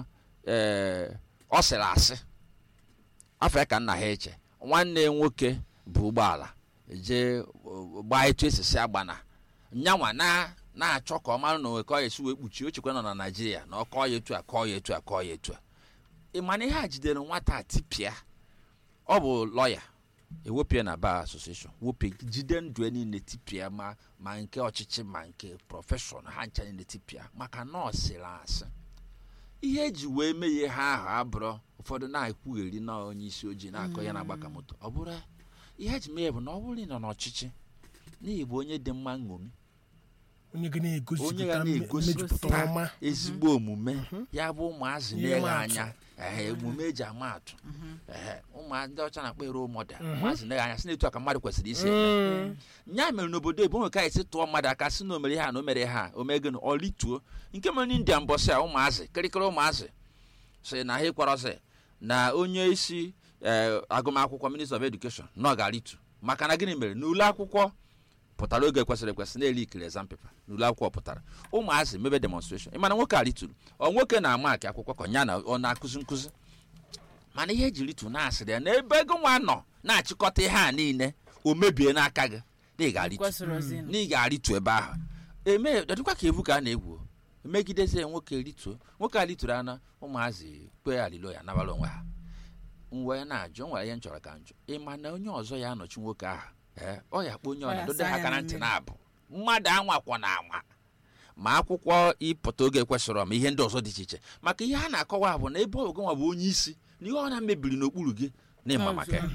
ọ sịrị asị afọ ka nna ha eche nwanne nwoke bụ ụgbọala jee gbaa etu esisi agbana nyanwa na-achọ ka ọ mara na onwe ka ọ esi wee kpuchie ochekwa nọ na Naịjirịa na ọ kọọ ya etu a ịmana ihe a jidere nwata tipịa ọ bụ lọya ewepịa na bar association wepụ jide ndụ niile tipịa ma nke ọchịchị ma nke prọfeshọn ha ncha niile tipịa maka na ọ sịrị asị ihe eji wee mee ha ahụ abụrụ ụfọdụ na-ekwugheri na onye isi ojii na-akọ ya na-agbaka moto ọ bụrụ ihe eji mee bụ na ọ bụrụ nọ n'ọchịchị n'ihi bụ onye dị mma nṅomi onye ga na-egosipụta ezigbo omume ya bụ ụmụazị na-ele anya emume eji ama atụ ụmụazị ọcha na-akpọ role model ụmụazị na-ele anya si na etu a ka mmadụ kwesịrị isi eme nya mere n'obodo ebe onwe ka esi tụọ mmadụ aka si na omere ha na omere ha omego na ọlituo nke mere n'India mbọsị a ụmụazị kịrịkịrị ụmụazị si na ha ịkwarọsị na onye isi agụmakwụkwọ Minister of Education na ọ ga-alitu maka na gịnị mere n'ule akwụkwọ pụtara oge kwesịrị ekwesị na-eli ikiri exam paper n'ule akwụkwọ pụtara ụmụazị mebe demonstration ịmana nwoke alituru nwoke na-ama akị akwụkwọ ka ya na ọ na-akụzi nkụzi mana ihe ejiri tu na-asịrị ya na ebe ego nwa nọ na-achịkọta ihe a niile o mebie n'aka gị na ị ga-aritu ebe ahụ dịkwa ka evu ka a na-egwu megidezie nwoke alituru ana ụmụazị kpe alilo ya nabara onwe ha wee na-ajụ nwere ihe m chọrọ ka njụ ịma na onye ọzọ ya anọchi nwoke ahụ ọ ya kpọ onye ọna dode aka na ntị na-abụ mmadụ anwakwa na anwa ma akwụkwọ ịpụta oge kwesịrị ma ihe ndị ọzọ dị iche iche maka ihe a na-akọwa bụ na ebe ogonwa bụ onye isi na ihe ọ na-mebiri n'okpuru gị na ịma maka ya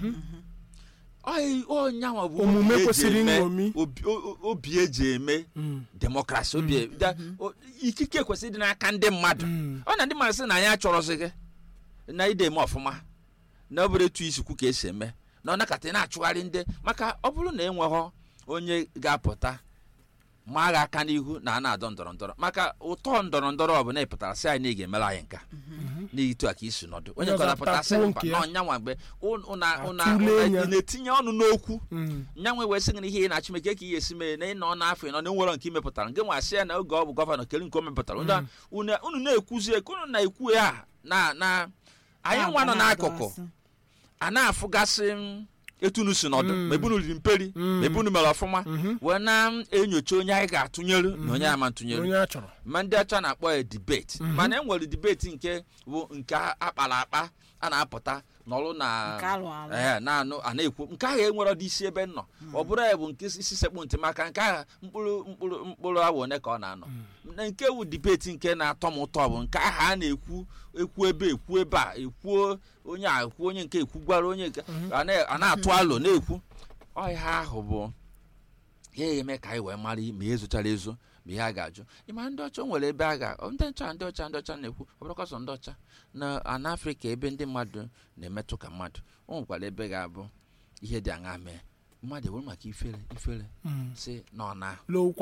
onye anwa bụ omume kwesịrị nṅomi obi eji eme demokrasi ikike kwesịrị dị n'aka ndị mmadụ ọ na ndị mmadụ sị na anyị achọrọzi gị na ide eme ọfụma na ọ bụrụ etu isikwu ka esi eme na ọ nakata na-achụgharị ndị maka ọ bụrụ na enweghọ onye ga-apụta ma agha aka n'ihu na a na-adọ ndọrọndọrọ maka ụtọ ndọrọndọrọ ọ bụ na ịpụtara sị anyị na ị ga-emere anyị nka n'itu a ka isi nọdụ onye kọrọpụta sị mba na ọnyanwa mgbe ị na-etinye ọnụ n'okwu nyanwa wee sị gị na ihe ị na-achụ meke ka ị ga-esi mee na ị nọ n'afọ ịnọ na enwere nke imepụtara nke nwa sị ya na oge ọ bụ gọvanọ kere nke o mepụtara unu na-ekwuzi eke unu na-ekwu ya na anyị nwa nọ n'akụkụ a na-afụgasị etu unu si nọdụ ma ebunu riri mperi ma ebunu mere ọfụma wee na-enyocha onye anyị ga-atụnyere na onye ama ntụnyere ma ndị ọcha na-akpọ ya debate mana e nwere debate nke bụ nke akpara akpa a na-apụta n'ọrụ na-anụ a na-ekwu nke ahụ enwere ọdị isi ebe nọ ọ bụrụ ya bụ nke isi sekpụ ntị maka nke ahụ mkpụrụ awa one ka ọ na-anọ nke wu debate nke na-atọ m ụtọ bụ nke ahụ a na-ekwu ekwu ebe a ekwuo onye a ekwu onye nke ekwu gwara onye nke a na-atụ alo na-ekwu ọhịa ahụ bụ ya eme ka anyị wee mara ma ihe zochara ezo ma ihe a ga-ajụ ịma ndị ọcha nwere ebe a ga ndị ọcha na-ekwu ọ bụrụkọsọ ndị ọcha na Afrịka ebe ndị mmadụ na-emetụ ka mmadụ o nwekwara ebe ga-abụ ihe dị aṅa mee mmadụ ewere maka ifere si n'ọna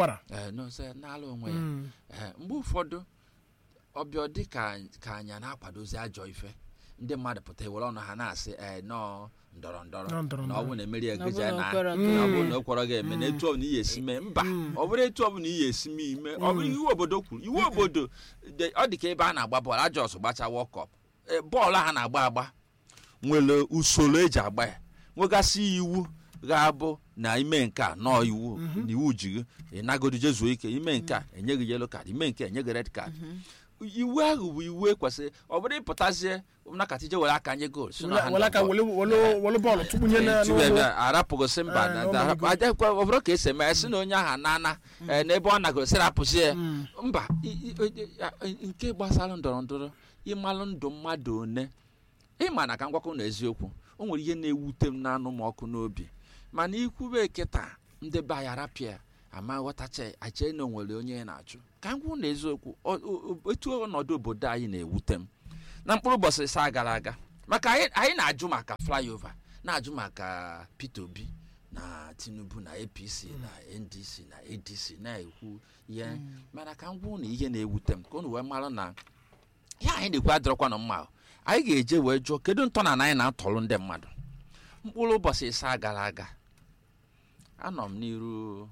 n'ala onwe ya mgbe ụfọdụ ọbịa dị ka anya na-akwadozi ajọ ife ndị mmadụ pụta ewere ọnụ ha na-asị nọọ ndọrọndọrọ na ọ bụ na emeri egeja na ọ bụ na o kwọrọ ga-eme na etu ọbụla ihe esi mee mba ọ bụrụ etu ọbụla ihe esi mee ime ọ bụrụ iwu obodo kwuru iwu obodo ọ dị ka ebe a na-agba bọọlụ Ajọs gbacha World Cup bọọlụ ha na-agba nwere usoro eji agba ya nwegasị iwu ga-abụ na ime nke a nọọ iwu na iwu ji gị ịnagodi jezuo ike ime nke a enye gị yellow card ime nke enye gị red card iwu ahụ bụ iwu ekwesịrị ọ bụrụ ịpụtazie nakata ije were aka nye goal were aka were bọọlụ tụkpunye na arapụgosi mba ọ bụrụ ka esi eme ya si na onye ahụ na n'ebe ọ nagosiri apụzie mba nke gbasara ndọrọ ndọrọ ịmalụ ndụ mmadụ one ịma na ka ngwakọ na eziokwu o nwere ihe na-ewute m n'anụ m ọkụ n'obi mana ikwube kịta ndị be ya rapịa ama ghọtacha ache na onwere onye na-achụ ka ngwụ na eziokwu etu ọnọdụ obodo anyị na-ewute m na mkpụrụ ụbọchị saa gara aga maka anyị na-ajụ maka flyover na-ajụ maka Peter Obi na Tinubu na APC na NDC na ADC na-ekwu ihe mana ka ngwụ na ihe na-ewute m ka unu wee mara na ya anyị na-ekwu adịrọkwa na mma anyị ga-eje wee jụọ kedu ntọna na anyị na-atọrọ ndị mmadụ mkpụrụ ụbọchị saa gara aga anọ m n'iru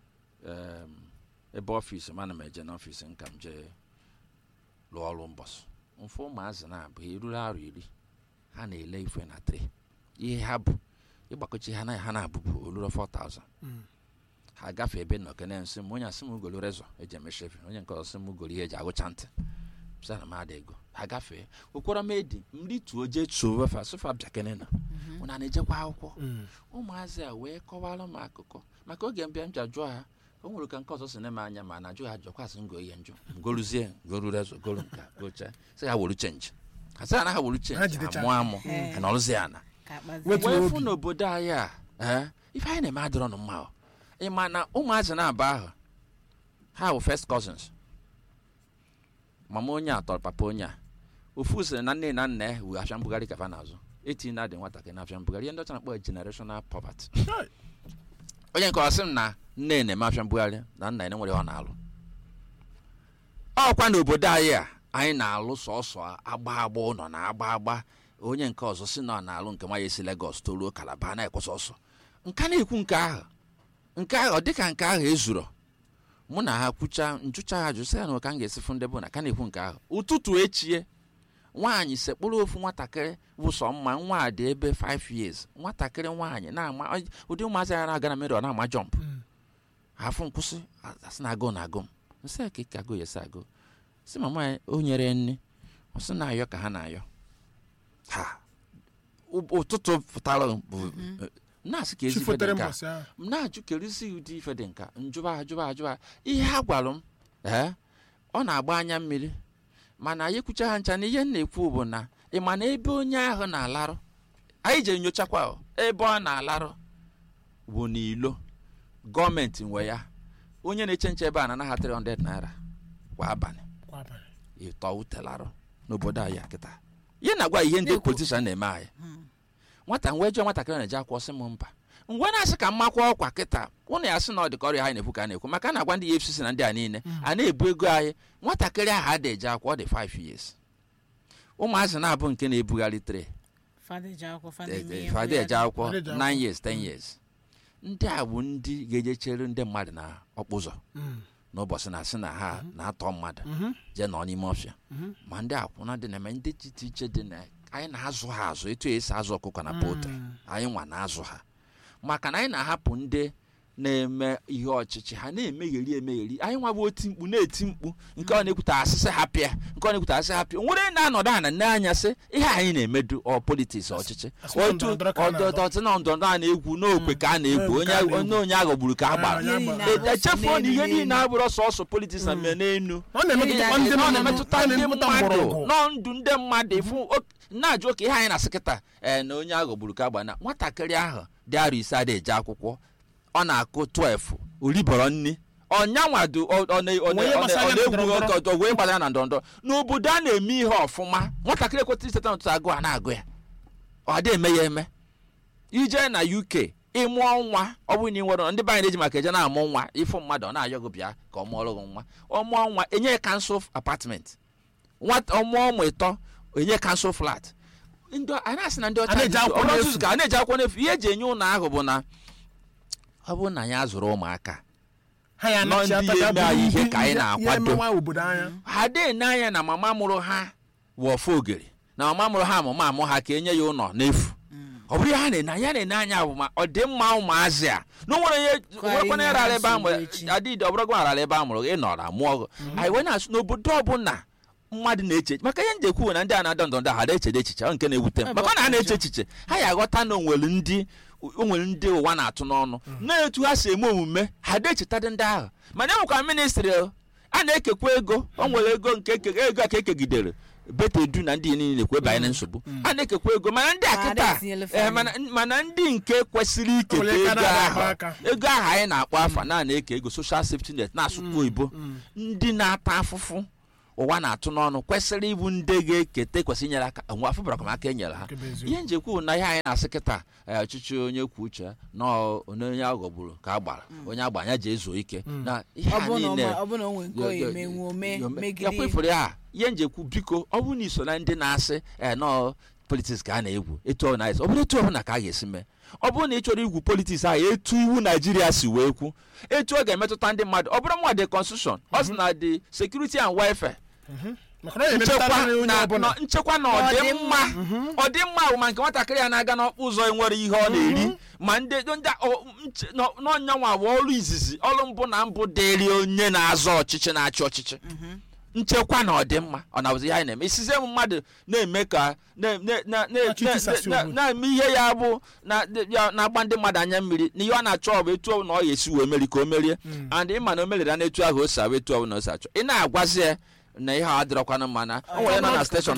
ebe ọfịs mana m eje n'ọfịs nka m jee lụọ ọrụ mbọsị mfe ụmụazị na-abụ eruru arụ 10 ha na-ele ife na 3 ihe ha bụ ịgbakọchi ha na-abụbụ oluro 4,000 ha gafee ebe nọ kene nsị m onye asị m ugolo rezọ eji emeshefe onye nke ọsị m ugolo ihe eji agụcha ntị pụsana m ada ego ha gafee okwara m edi mri tuo jee tuo wefa sụfa bịa kene na ụna na-ejekwa akwụkwọ ụmụazị a wee kọwara m akụkọ maka oge mbịa m ji ajụọ ha o nwere ka nke ọzọ si na-eme anya ma na ajụ ha jụkwasị ngo ihe njụ ngoluzie goru rezọ golu nka gocha sị ha wolu chenji ha sị na ha wolu chenji amụ ha nọrụzie ana wee fụ n'obodo anyị a ife anyị na-eme adịrọ nụ mma ịma na ụmụazị na-aba ahụ ha bụ first cousins mama onye a tọrọ papa onye a ofu sịrị na nne na nna ya wu afịa mbugharị kafa n'azụ eti na dị nwatakịrị na afịa mbugharị ihe ndị ọcha na-akpọ generational poverty onye nke ọsị m na nne na-eme afịa mbugharị na nna ya nwere ọ na-alụ ọkwa n'obodo anyị na-alụ sọsọ agba ụlọ na agba onye nke ọzọ si na ọ na-alụ nke nwa ya esi Lagos toruo Calabar na-ekwe sọsọ nka na-ekwu nke ahụ ọ dịka nke ahụ ezuro mụ na ha kwucha njụcha ha jụsị ya na ụka m ga-esi fụ ndị bụ na ka na-ekwu nke ahụ ụtụtụ echie nwaanyị sekpụrụ ofu nwatakịrị bụ sọ mma nwa dị ebe 5 years nwatakịrị nwaanyị na-ama ụdị ụmụazị ya na-aga na mmiri ọ na-ama jọmp hafụ nkwụsị asị na agụ na-agụ m nsị ya ka agụ ya esi agụ si mama ya o nyere nne ọ sị na-ayọ ka ha na-ayọ ha ụtụtụ pụtara bụ na-asị ka ezi ife dị nka m na-ajụ kerisi ụdị ife dị nka njụba ihe ha gwara m ọ na-agba anya mmiri mana anyị kwucha ha ncha na ihe m na-ekwu bụ na ị ma na ebe onye ahụ na-alarụ anyị je nyochakwa ebe ọ na-alarụ bụ n'ilo gọọmenti nwe ya onye na-eche nche ebe a na-anaghị 300 naira kwa abalị ịtọ utelarụ n'obodo anyị kịta ihe na-agwa ihe ndị politishan na-eme anyị nwata wee jụọ nwatakịrị na-eje akwụkwọ sị m mba ngwe na-asị ka mmakwa ọkwa kịta ụnụ ya sị na ọ dị ka ọrịa anyị na-ekwu ka a na-ekwu maka na-agwa ndị EFCC na ndị a niile a na-ebu ego anyị nwatakịrị ahụ adị eje akwụkwọ ọ dị 5 years ụmụazị na-abụ nke na-ebugharị 3 fada eje akwụkwọ 9 years 10 years ndị a bụ ndị ga-eje chere ndị mmadụ na ọkpụzọ n'ụbọchị na-asị na ha na-atọ mmadụ jee nọ n'ime ọfịa ma ndị akwụna dị na-eme ndị iche iche dị na anyị na-azụ ha azụ etu esi azụ ọkụkọ na poultry anyị nwa na-azụ ha maka na anyị na-ahapụ ndị na-eme ihe ọchịchị ha na-emegheri anyị nwa bụ oti mkpu na-eti mkpu nke ọ na-ekwuta asịsị hapịa nke ọ na-ekwuta asị hapịa nwere na-anọdụ ana nne anya sị ihe anyị na-emedu politiks ọchịchị otu ọdọdọtị na ndọrọ a na-egwu n'okwe ka a na-egwu onye aghọgburu ka a gbara echefuo na ihe niile abụrụ sọsọ politiks na mme n'enu ọ na-emetụta ndị mmadụ nọ ndụ ndị mmadụ ịfụ na-ajụ ka ihe anyị na-asị kịta na onye aghọgburu ka a gbara na nwatakịrị ahụ dị arọ 5 adị eje akwụkwọ ọ na-akụ 12 olibọrọ nni ọnyanwado ọ na-egwu ọtọ wee gbara na ndọndọ n'obodo a na-eme ihe ọfụma nwatakịrị ekwetara iseta n'ụtụtụ agụ a na-agụ ya ọ dị eme ya eme ije na UK ịmụọ nwa ọ bụrụ na ị nwere ndị banyere eji maka eje na-amụ nwa ịfụ mmadụ ọ na-ayọ gị bịa ka ọ mụọrọ gị nwa ọ mụọ nwa enye ya kansụl apartment ọmụọ ụmụ ịtọ enye kansụl flat a na-asị na ndị ọcha a na-eji akwụkwọ n'efu ihe eji enye ụlọ ahụ bụ na ọ bụrụ na ya zụrụ ụmụaka nọ ndị eme anyị ihe ka anyị na-akwado ha dị n'anya na mama mụrụ ha wọfọ ogere na mama mụrụ ha amụ ha ka enye ya ụlọ n'efu ọ bụrụ ya na-ene anya bụ ma ọ dị mma ụmụazị a na o nwere nwekwana ya rara ebe a mụrụ adịdị ọ bụrụ gị rara ebe a mụrụ gị nọrọ mụọ anyị wee na-asụ n'obodo ọbụla mmadụ na-eche maka ihe ndị ekwu na ndị a na-adọ ndọndọ ha na-echede echiche ọ nke na-ewute m maka na ha na-eche echiche ha ya aghọta na onwere ndị ụwa na-atụ n'ọnụ na-etu ha si eme omume ha na-echetadị ndị ahụ mana enwekwa ministri a na-ekekwa ego o nwere ego nke ego a ka ekegidere betedu na ndị niile ekwe banye nsogbu a na-ekekwa ego mana ndị akịta mana ndị nke kwesịrị iketa ego ahụ anyị na-akpọ afa na-eke ego social safety net na-asụkwa oyibo ndị na-ata afụfụ ụwa na-atụ n'ọnụ kwesịrị ịbụ ndị ga-eketa kwesịrị inyere aka nwa afọ bara aka enyere ha ihe njekwu na ihe anyị na-asị kịta ọchịchị onye kwuo uche na onye aghọgburu ka a gbara onye agba anya ji ezo ike na ihe a niile ekwefere ha ihe njekwu biko ọ bụrụ na iso na ndị na-asị nọọ politiks ka a na-egwu etu ọ na-esi ọ bụrụ etu ọbụla ka a ga-esi mee ọ bụrụ na ị chọrọ igwu politiks ahụ etu iwu Naijiria si wee kwu etu ọ ga-emetụta ndị mmadụ ọ bụrụ mwa the constitution ọ sị na the security and welfare nchekwa na ọdịmma bụ ma nke nwatakịrị ya na-aga n'ọkpụ ụzọ nwere ihe ọ na-eri ma ndị n'ọnyanwa bụ ọrụ izizi ọrụ mbụ na mbụ dịrị onye na-azọ ọchịchị na-achị ọchịchị nchekwa na ọdịmma ọ na-abụzi ihe anyị na-eme isizi mmadụ na-eme ka na-eme ihe ya bụ na-agba ndị mmadụ anya mmiri na ihe ọ na-achọ ọ bụ etu na ọ ga-esi wee meri ka o merie and ịma na o meriri na etu ahụ o si abụ etu ọ bụ na o si achọ ị na-agwazi ya na ihe a dịrọkwana mma na onwe nọ na steshọn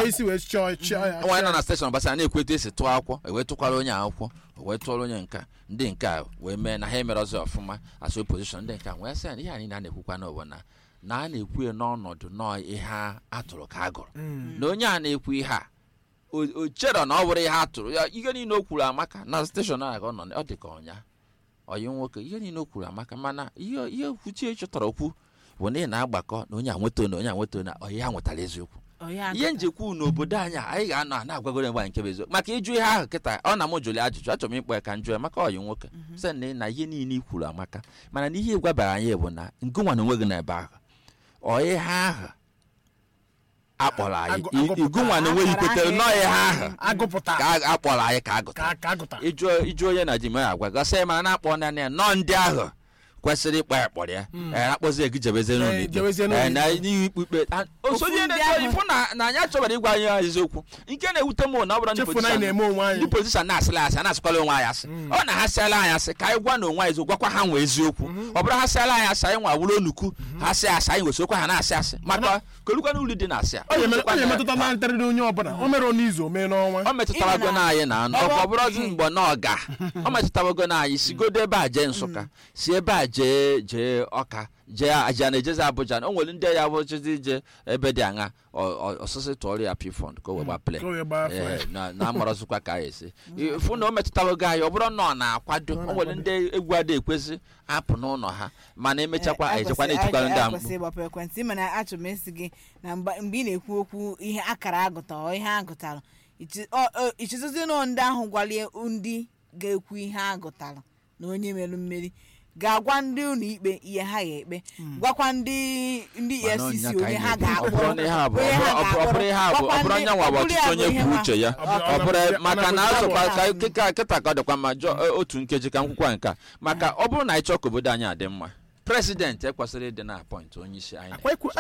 gbasara na-ekwu etu esi tụọ akwụkwọ ewee tụkwara onye akwụkwọ wee tụọrọ onye nka ndị nke a wee mee na ha emere ọzọ ọfụma as opposition ndị nke a wee sị ya na ihe anyị na-ekwukwa n'ụwa na a na-ekwu n'ọnọdụ nọọ ihe a tụrụ ka a gụrụ na onye a na-ekwu ihe a o chere na ọ bụrụ ihe a tụrụ ya ihe niile o kwuru amaka na steshọn a ọ dị ka ọnya ọyị nwoke ihe niile o kwuru amaka mana ihe kwuchie chọtara okwu bụ na ị na-agbakọ na onye anweta na onye anweta na ọyị ha nwetara eziokwu ihe njekwu n'obodo anyị ga-anọ na-agwagoro mgbe nke bụ eziokwu maka ịjụ ihe ahụ kịta ọ na m jụrụ ajụjụ achọrọ m ịkpọ ya ka njụ ya maka ọyị nwoke sị na ihe niile i kwuru amaka mana na ihe gwabara anyị bụ na ngụnwa na onwe gị n'ebe ahụ ọyị ha ahụ akpọrọ anyị igụnwa na onwe ikwetere n'ọyị ha ahụ ka akpọrọ anyị ka agụta ịjụ onye na jim ya agwa gasị mana na-akpọ na ya nọ ndị ahụ kwesịrị ịkpọ ya kpọrọ ya akpọzi egijebeze n'ụlọ na ikpe ifụ na anyị achọbara ịgwa anyị eziokwu nke na-ewute m na ọ bụrụ ndị pozishan na-asịla asị na-asịkwala onwe anyị asị ọ na ha sịala anyị asị ka anyị gwa na onwe anyị eziokwu gwakwa ha nwee eziokwu ọ bụrụ ha sịala anyị asị anyị nwa wụrụ onukwu ha sị asị anyị nwesịkwa ha na-asị asị maka kolukwana ulu dị na-asị ya ọ metụtarago na anyị na anụ ọ bụrụzi mgbe na ọga ọ metụtarago na anyị sigodo ebe a jee Nsụka si ebe a jee Ọka jee aja na-ejezi Abuja o nwere ndị ya bụchizi ije ebe dị aṅa ọsịsị tụọrọ ya pifond ka o wee gbapele na-amarọzikwa ka anyị esi fụ na o metụtarogo anyị ọ bụrụ na ọ na-akwado o nwere ndị egwu ada ekwesị apụ n'ụlọ ha mana emechakwa anyị jekwa na-etikwara ndị amkpụ mana achọrọ m esi gị na mgbe ị na-ekwu okwu ihe akara agụtara ihe agụtara ichezozi na ndị ahụ gwalie ndị ga-ekwu ihe agụtara na onye mere mmeri ga-agwa ndị ụlọ ikpe ihe ha ga-ekpe gwakwa ndị EFCC onye ha ga-akpọ ọ bụrụ onye nwa ọchịchị onye kwuo uche ya ọ bụrụ maka na azụkwa kịta ka ọ dịkwa ma otu nkeji ka nkwụkwa nke maka ọ bụrụ na anyị chọọ ka obodo anyị adị mma president ekwesịrị ịdị na apọịntị onye isi anyị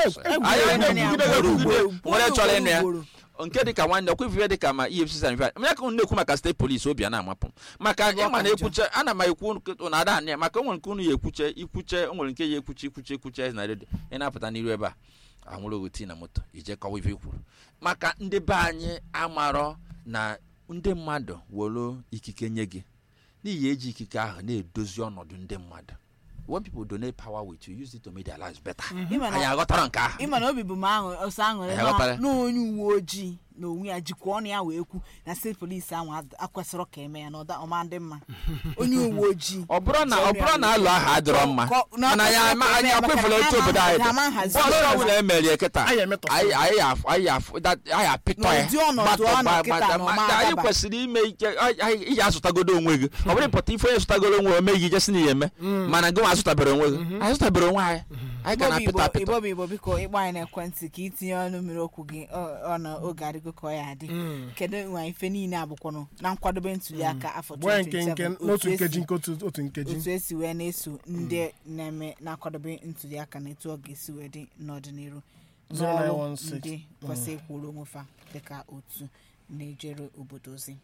nwere chọrọ ịnụ ya nke dịka nwanne ọkwa dịka ma EFCC ya ka na-ekwu maka steeti polisi obi a na-amapụ maka ịma na ekwuche ana m ekwu na ada anya maka onwere nke unu ya ikwuche onwere nke ya ekwuche na redio ị na-apụta n'iru ebe a anwụrụ oti na moto ije kọwa ife kwuru maka ndị be anyị amarọ na ndị mmadụ were ikike nye gị n'ihi eji ikike ahụ na-edozi ọnọdụ ndị mmadụ. When people donate power with you, use it to make their lives better. Anyị aghọtara nke ahụ. Ịma na obi bụ m ọsọ aṅụrị na onye uwe ojii na onwe ya jikwa ọnụ ya wee kwu na steeti polisi ahụ akwesịrọ ka eme ya na ọma ndị mma onye uwe ojii ọ bụrụ na alụ ahụ adịrọ mma mana anyị akwefula otu obodo anyị dị ọlụrụ ọbụla emerie kịta anyị apịtọ ya anyị kwesịrị ime ike iji azụtagodo onwe gị ọ bụrụ pụta ife onye zụtagoro onwe ome gị jesi na ihe eme mana gị nwa azụtabere onwe gị anyị zụtabere onwe anyị ga na-apịta apịtọ. Igbo biko ịgba anyị n'ekwentị ka itinye ọnụ mmiri okwu gị ọnụ oge adịgo ka ọ ya adị kedu nwa ife niile abụkwanụ na nkwadobe ntuli aka afọ 2027 otu esi wee na-eso ndị na-eme na-akwadobe ntuli aka na etu ọ ga-esi wee dị n'ọdịnihu n'ọrụ ndị kwesịrị ịkwụrụ onwe fa dịka otu na-ejere obodo ozi.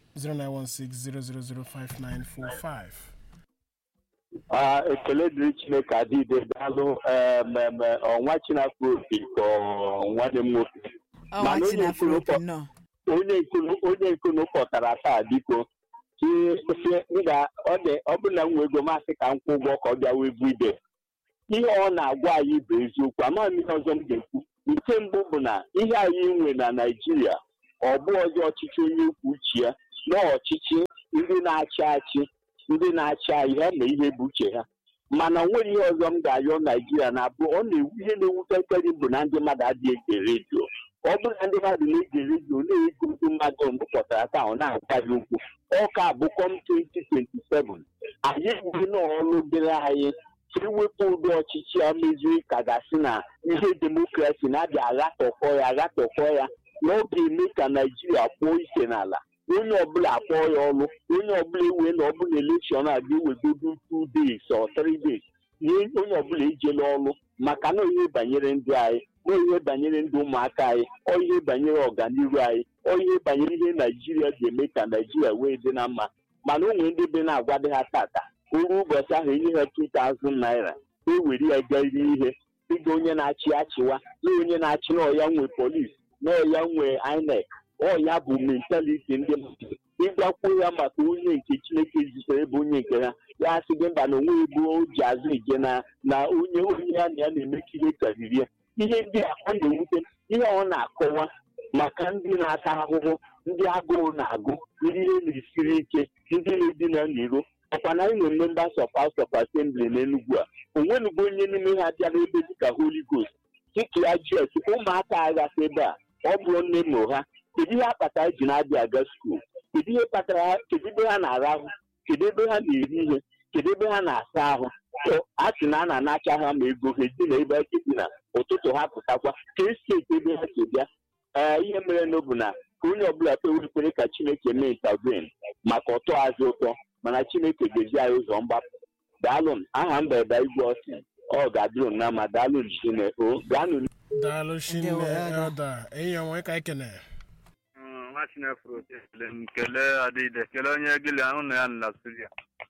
09160005945. Ekele dịrị Chineke adịde daalụ ọnwa Chineke obi ka nwanne m nwoke. Mana onye nkunu kpọtara taa biko ọ bụ na m nwee ego masị ka m kwụ ụgwọ ka ọ bịa wee bụ ibe. Ihe ọ na-agwa anyị bụ eziokwu, amaghị m ihe ọzọ m ga-ekwu. Nke mbụ bụ na ihe anyị nwe na Naịjirịa ọ bụ ọzọ ọchịchị onye kwuo uche ya na ọchịchị ndị na-achị achị ndị na-achị anyị ha na ihe bụ uche ha. Mana nwere ihe ọzọ m ga-ayọ Naịjirịa na-abụ ihe na-ewutekarị bụ na ndị mmadụ adịghị ege redio. Ọ bụrụ na ndị mmadụ na-ege redio na-ego ndị mmadụ mbụ kpọtara taa ọ na-agwaghị okwu ọka abụkọm 2027 anyị enweghị n'ọrụ dịrị anyị iwepụ ụdị ọchịchị a meziri ka gasị na ihe demokrasi na-abịa aghatọkọ ya na ọ ga-eme ka Naịjirịa kpụọ ise n'ala. Onye ọbụla akpọọ ya ọrụ, onye ọbụla ewe na ọbụla elekshọn a ga-ewegodo 2 days or 3 days nye onye ọbụla ijela ọrụ maka na ihe banyere ndị anyị, na ihe banyere ndị ụmụaka anyị, ọ ihe banyere ọganihu anyị, ọ ihe banyere ihe Naịjirịa ga-eme ka Naịjirịa wee dị na mma. Mana o nwere ndị be na-agwado ha tata oru ụbọchị ahụ enye ha 2,000 naira ewere ya gariri ihe ịga onye na-achị achịwa na onye na-achị na ọya nwe polisi na ọya nwe INEC. Ọya bụ mentaliti ndị mmadụ ịgwakwuo ya maka onye nke Chineke zitere bụ onye nke ha ya sị gị mba na onwe ego o ji azụ ije na onye ya na ya na-emekiri karịrị ya. Ihe ndị a ọ na-ewute ihe ọ na-akọwa maka ndị na-ata ahụhụ, ndị agụụ na-agụ, ndị ihe na-esiri ike, ndị na-edina n'iro. Ọkwa na anyị nwere members of House of Assembly n'Enugu a onwenugo onye n'ime ha bịara ebe dịka Holy Ghost dịka ya jụọ ụmụaka aghasị ebe a ọ bụrụ nne na ụha kedu ihe akpatara ji na-abịa aga skuul, kedu ihe kpatara ha, kedu ebe ha na-arahụ, kedu ebe ha na-eri ihe, kedu ebe ha na-asa ahụ. A sị na a na-anacha ha ma ego ha dị na ebe eke dị na ụtụtụ ha pụtakwa ka esi ete ebe ha si bịa. Ihe mere n'obu na ka onye ọbụla kwekwere ka Chineke mee intervene maka ọtọ azụ ụtọ, mana Chineke ga-eji anyị ụzọ mgbapụ. Daalụ, aha mba ebe igwe ọsị ọ ga-adịrụ na ma daalụ Chineke gaanụ. Daalụ Chineke Elda enyi ya nwe ka ekene. Nwa Chineke kele adịde kele onye gịlị ahụ na ya na studio.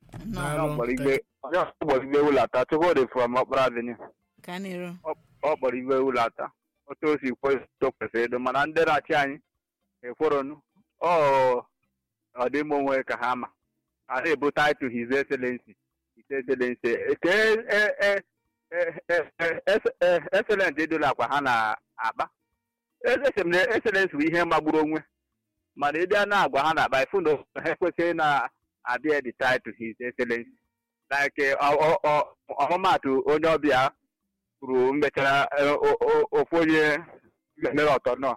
Ọ kpọrọ igbe wulata Chukwudi from Okpara Avenue. Ọ kpọrọ igbe wulata otu o si kwesịrị edo mana ndị na-achị anyị ekweronu ọ dịmma onwe ka ha ma a na-ebu title His Excellency excellent edola akwa ha na-akpa. Excellency bụ ihe magburu onwe mana ịdị a na-agwa ha na-akpa ifu na ha ekwesịghị na-abịa the title His Excellency like ọmụmatụ onye ọbịa kwuru mechara ofu onye mere ọtọ nọ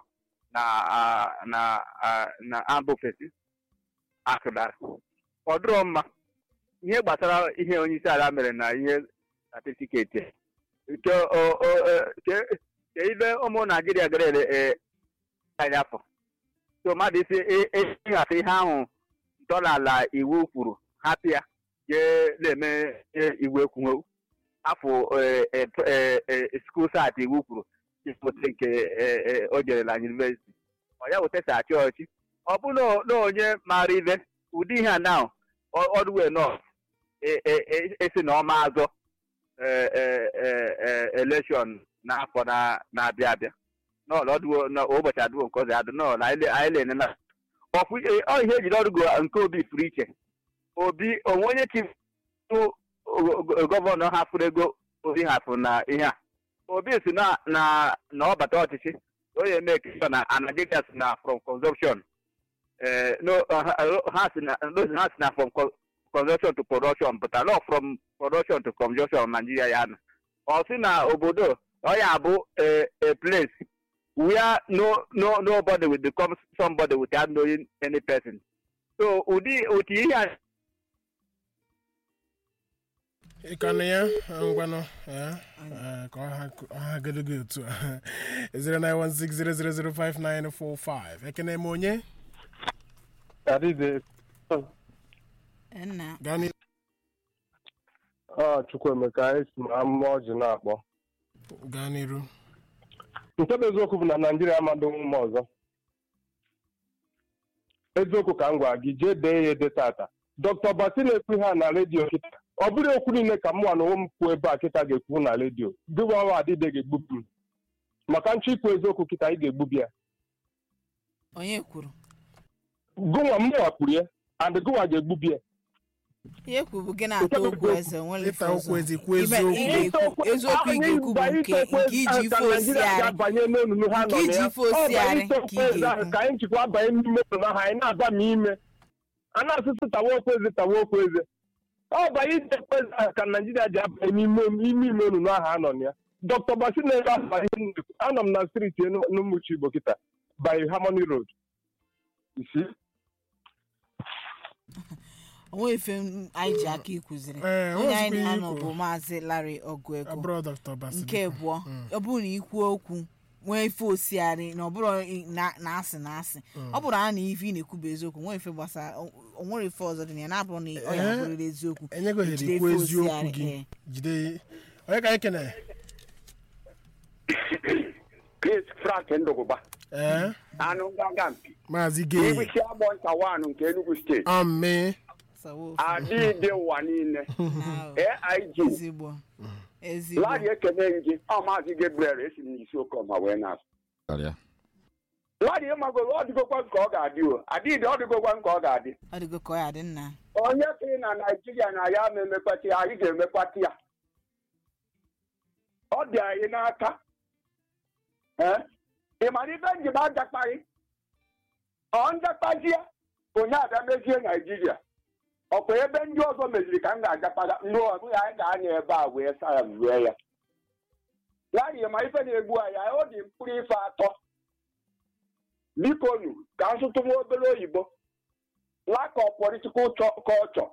na ambụfesi akụdara ọ dịrọ mma. Ihe gbasara ihe onye isi ala mere na ihe satifiketi ke ibe ụmụ Naijiria gara anyị afọ so mmadụ isi ịhafe ihe ahụ ntọala iwu kwuru hapụ ya jee na-eme iwu ekwuo afọ skuul saịtị iwu kwuru ịpụta nke o jere na yunivesiti ọ ya wetasa achị ọchị ọ bụ na onye mara ibe ụdị ihe a na ọdụwe nọ esi na ọma azọ elekshọn n'afọ na-abịa abịa n'ụbọchị adịwo nke ọzọ adị nọ na anyị lene na ọ ihe ejiri ọdụgo nke Obi pụrụ iche. Obi onwe onye chi gọvanọ hafụrụ ego Obi hafụ na ihe a. Obi si na ọbata ọchịchị onye eme ekesa na Nigeria si na from consumption ha si na from consumption to production but not from production to consumption Nigeria ya na ọ sị na obodo ọ ya bụ a place where nobody will become somebody without knowing any person. So ụdị ihe a ịkanụ ya ngwanụ ka ọha godogo otu a 09160005945 ekene m onye Chukwuemeka esi m Amụma Ọjị na-akpọ. Gaa n'iru. nke bụ eziokwu bụ na Naijiria amadụ ụmụ ọzọ. Eziokwu ka m gwa gị, jee dee ya ede tata. Dr. Basi na-ekwu ha na redio kịta. Ọ bụrụ okwu niile ka mụ na onwe m kwuo ebe a kịta ga-ekwu na redio. Gịwa adịde ga-egbubi m. Maka nchọ ikwu eziokwu kịta ị ga-egbubi ya. Onye kwuru? Gụnwa m kwuru ya, and gụnwa ga-egbubi ya. Ihe kwuru gị na-ata okwu eze nwere ịta okwu ezi kwu eziokwu ị ga-ekwu bụ nke iji ife osiarị ka anyị njikwa abanye n'ime ụlọ ha anyị na-aba m ime a na-asụsụ tawa okwu eze ọ banye ije okwu eze ka Naijiria ji abanye n'ime olulu ahụ anọ na ya. Dr. Basi na-ebe abanye anọ m na striti n'Umuchi Igbo kịta by Harmony Road. isi onwe ife anyị ji aka ikuziri onye anyị na-anọ bụ Maazị Larry Oguego nke abụọ ọ bụrụ na ikwu okwu nwee ife osiarị na ọ bụrụ na asị ọ bụrụ na ife ị na-ekwu bụ eziokwu nwee ife gbasara onwere ife ọzọ dị na ya na-abụrụ na ọ ya bụrụrụ eziokwu enyegohere ikwu eziokwu gị jide onye ka anyị kene Chris Frank Ndogụba anụ ngaga mpi Maazị Gay Igwisi Agbọ Ntawanụ nke Enugu steeti Amen adịdị ụwa niile AIG Larry ekene gị Maazị Gabriel esi n'isi Okoma wee na-asụ Larry ịmagoro ọ dịgokwa nke ọ ga-adị adịdị ọ dịgokwa nke ọ ga-adị nna onye sịrị na Naijiria na ya ma emekwata ya anyị ga-emekwata ya ọ dị anyị n'aka ị mara ibe njem ajakparị ọ njakpazie onye abịa mezie Naijiria ọkwa ebe ndị ọzọ meziri ka m ga-ajakpara ndị ọbụla anyị ga-anya ebe a wee saa ya rue ya Larry ma ife na-egbu anyị ọ dị mkpụrụ ife atọ biko nu ka nsụtụ nwa obere oyibo lack of political culture,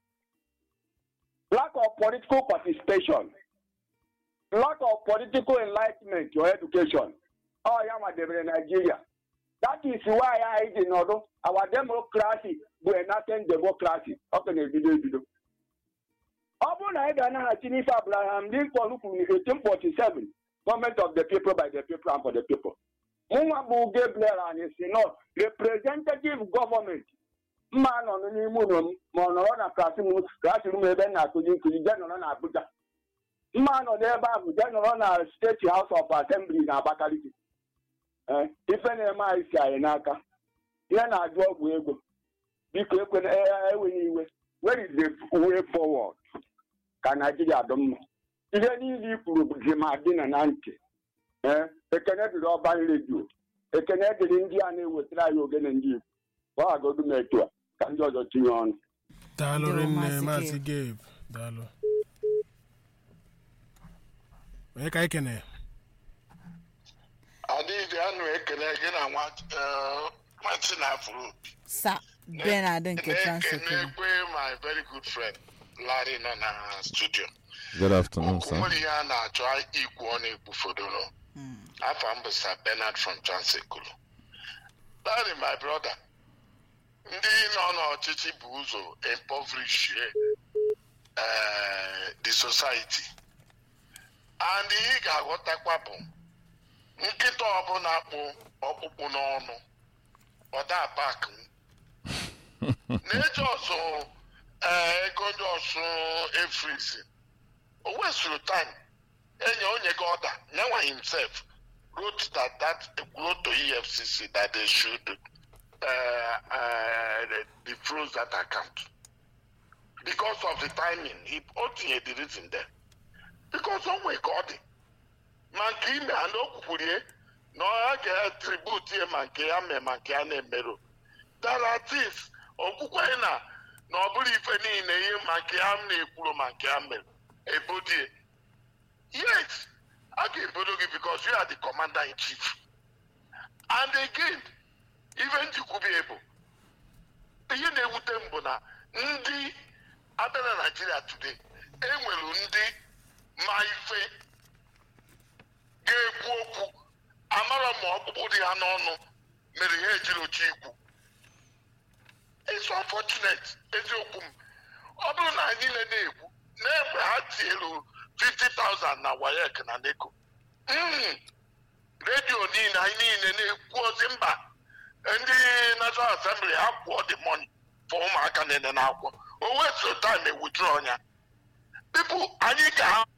lack of political participation, lack of political enlightenment or education. Oh, yeah, madam, Nigeria. That is why I did not know our democracy will not end democracy. Okay, video. Upon I don't know Abraham Lincoln in 1847, government of the people by the people and for the people. Mumabu Gabriel and his representative government. Man on the moon, Monona classroom, ebe na-akụzi nkụzi general na Abuja. Mma nọ n'ebe ahụ general na State House of Assembly na Abakaliki. Ife na-eme anyị si anyị n'aka. Ihe na-ajụ ọgwụ ego. Biko enweghị iwe. Where is the way forward? Ka Nigeria dị mma. Ihe niile ikwuru bụzi ma dị na ntị. Ekene dịrị ọba redio. Ekene dịrị ndị a na-ewetara anyị ogene ndị Igbo. Ọ agodu m etu a. Ka ndị ọzọ tinye ọnụ. Daalụ rinne Maazị Gabe. Daalụ. Onye ka ekene? Adịghị anụ ekene gị na Martin Afro. Sa Bernard nke Transekulu. Ekene my very good friend Larry nọ na studio. Good afternoon, sir. Okwumuri ya na-achọ ikwu ọ na-ekwu fodoro. Afọ m bụ Sir Bernard from Transekulu. Larry, my brother. Ndị nọ n'ọchịchị bụ ụzọ impoverish the society. And ị ga-aghọtakwa bụ nkịta ọbụla kpụ ọkpụkpụ n'ọnụ ọda pak na-eji ọsụ ego ndị ọsụ efrizi o wesuru time enye onye gị ọda nyanwa himself wrote that wrote to EFCC that they should defroze that account because of the timing. He put the reason there because one way got it. Manki me ano kukurie no aga tribute ye manki ane mero. That artist okukwena no buli ife ni ne ye manki amne kulo manki amero. Ebodi. Yes, I give Bodogi because you are the commander in chief. And again, even you could be able. Ihe na-ewute m bụ na ndị abịa na Nigeria today enwere ndị ma ife ga-ekwu okwu amara ma ọkpụkpụ dị ha n'ọnụ mere ihe ejiri ochi ikwu. It's unfortunate eziokwu m ọ bụrụ na anyị na-ekwu na-egbe ha tielu 50,000 na WAEC na NECO redio niile anyị niile na-ekwu ozi mba ndị National Assembly ha kwụọ the money for ụmụaka niile na-akwụ o weso time withdraw ya people anyị ka ha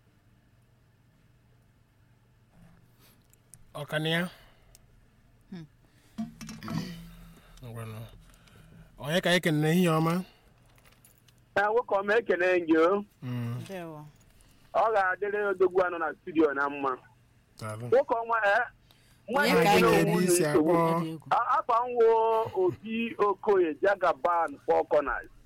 ọkania onye ka anyị kenere ihe ọma nwoke ọma ekene gị o ndewo ọ ga-adịrị odogwu anọ na studio na mma nwoke ọma Onye ka anyị ga-eri isi akpọ afa nwo Obi Okoye Jagaban Four Corners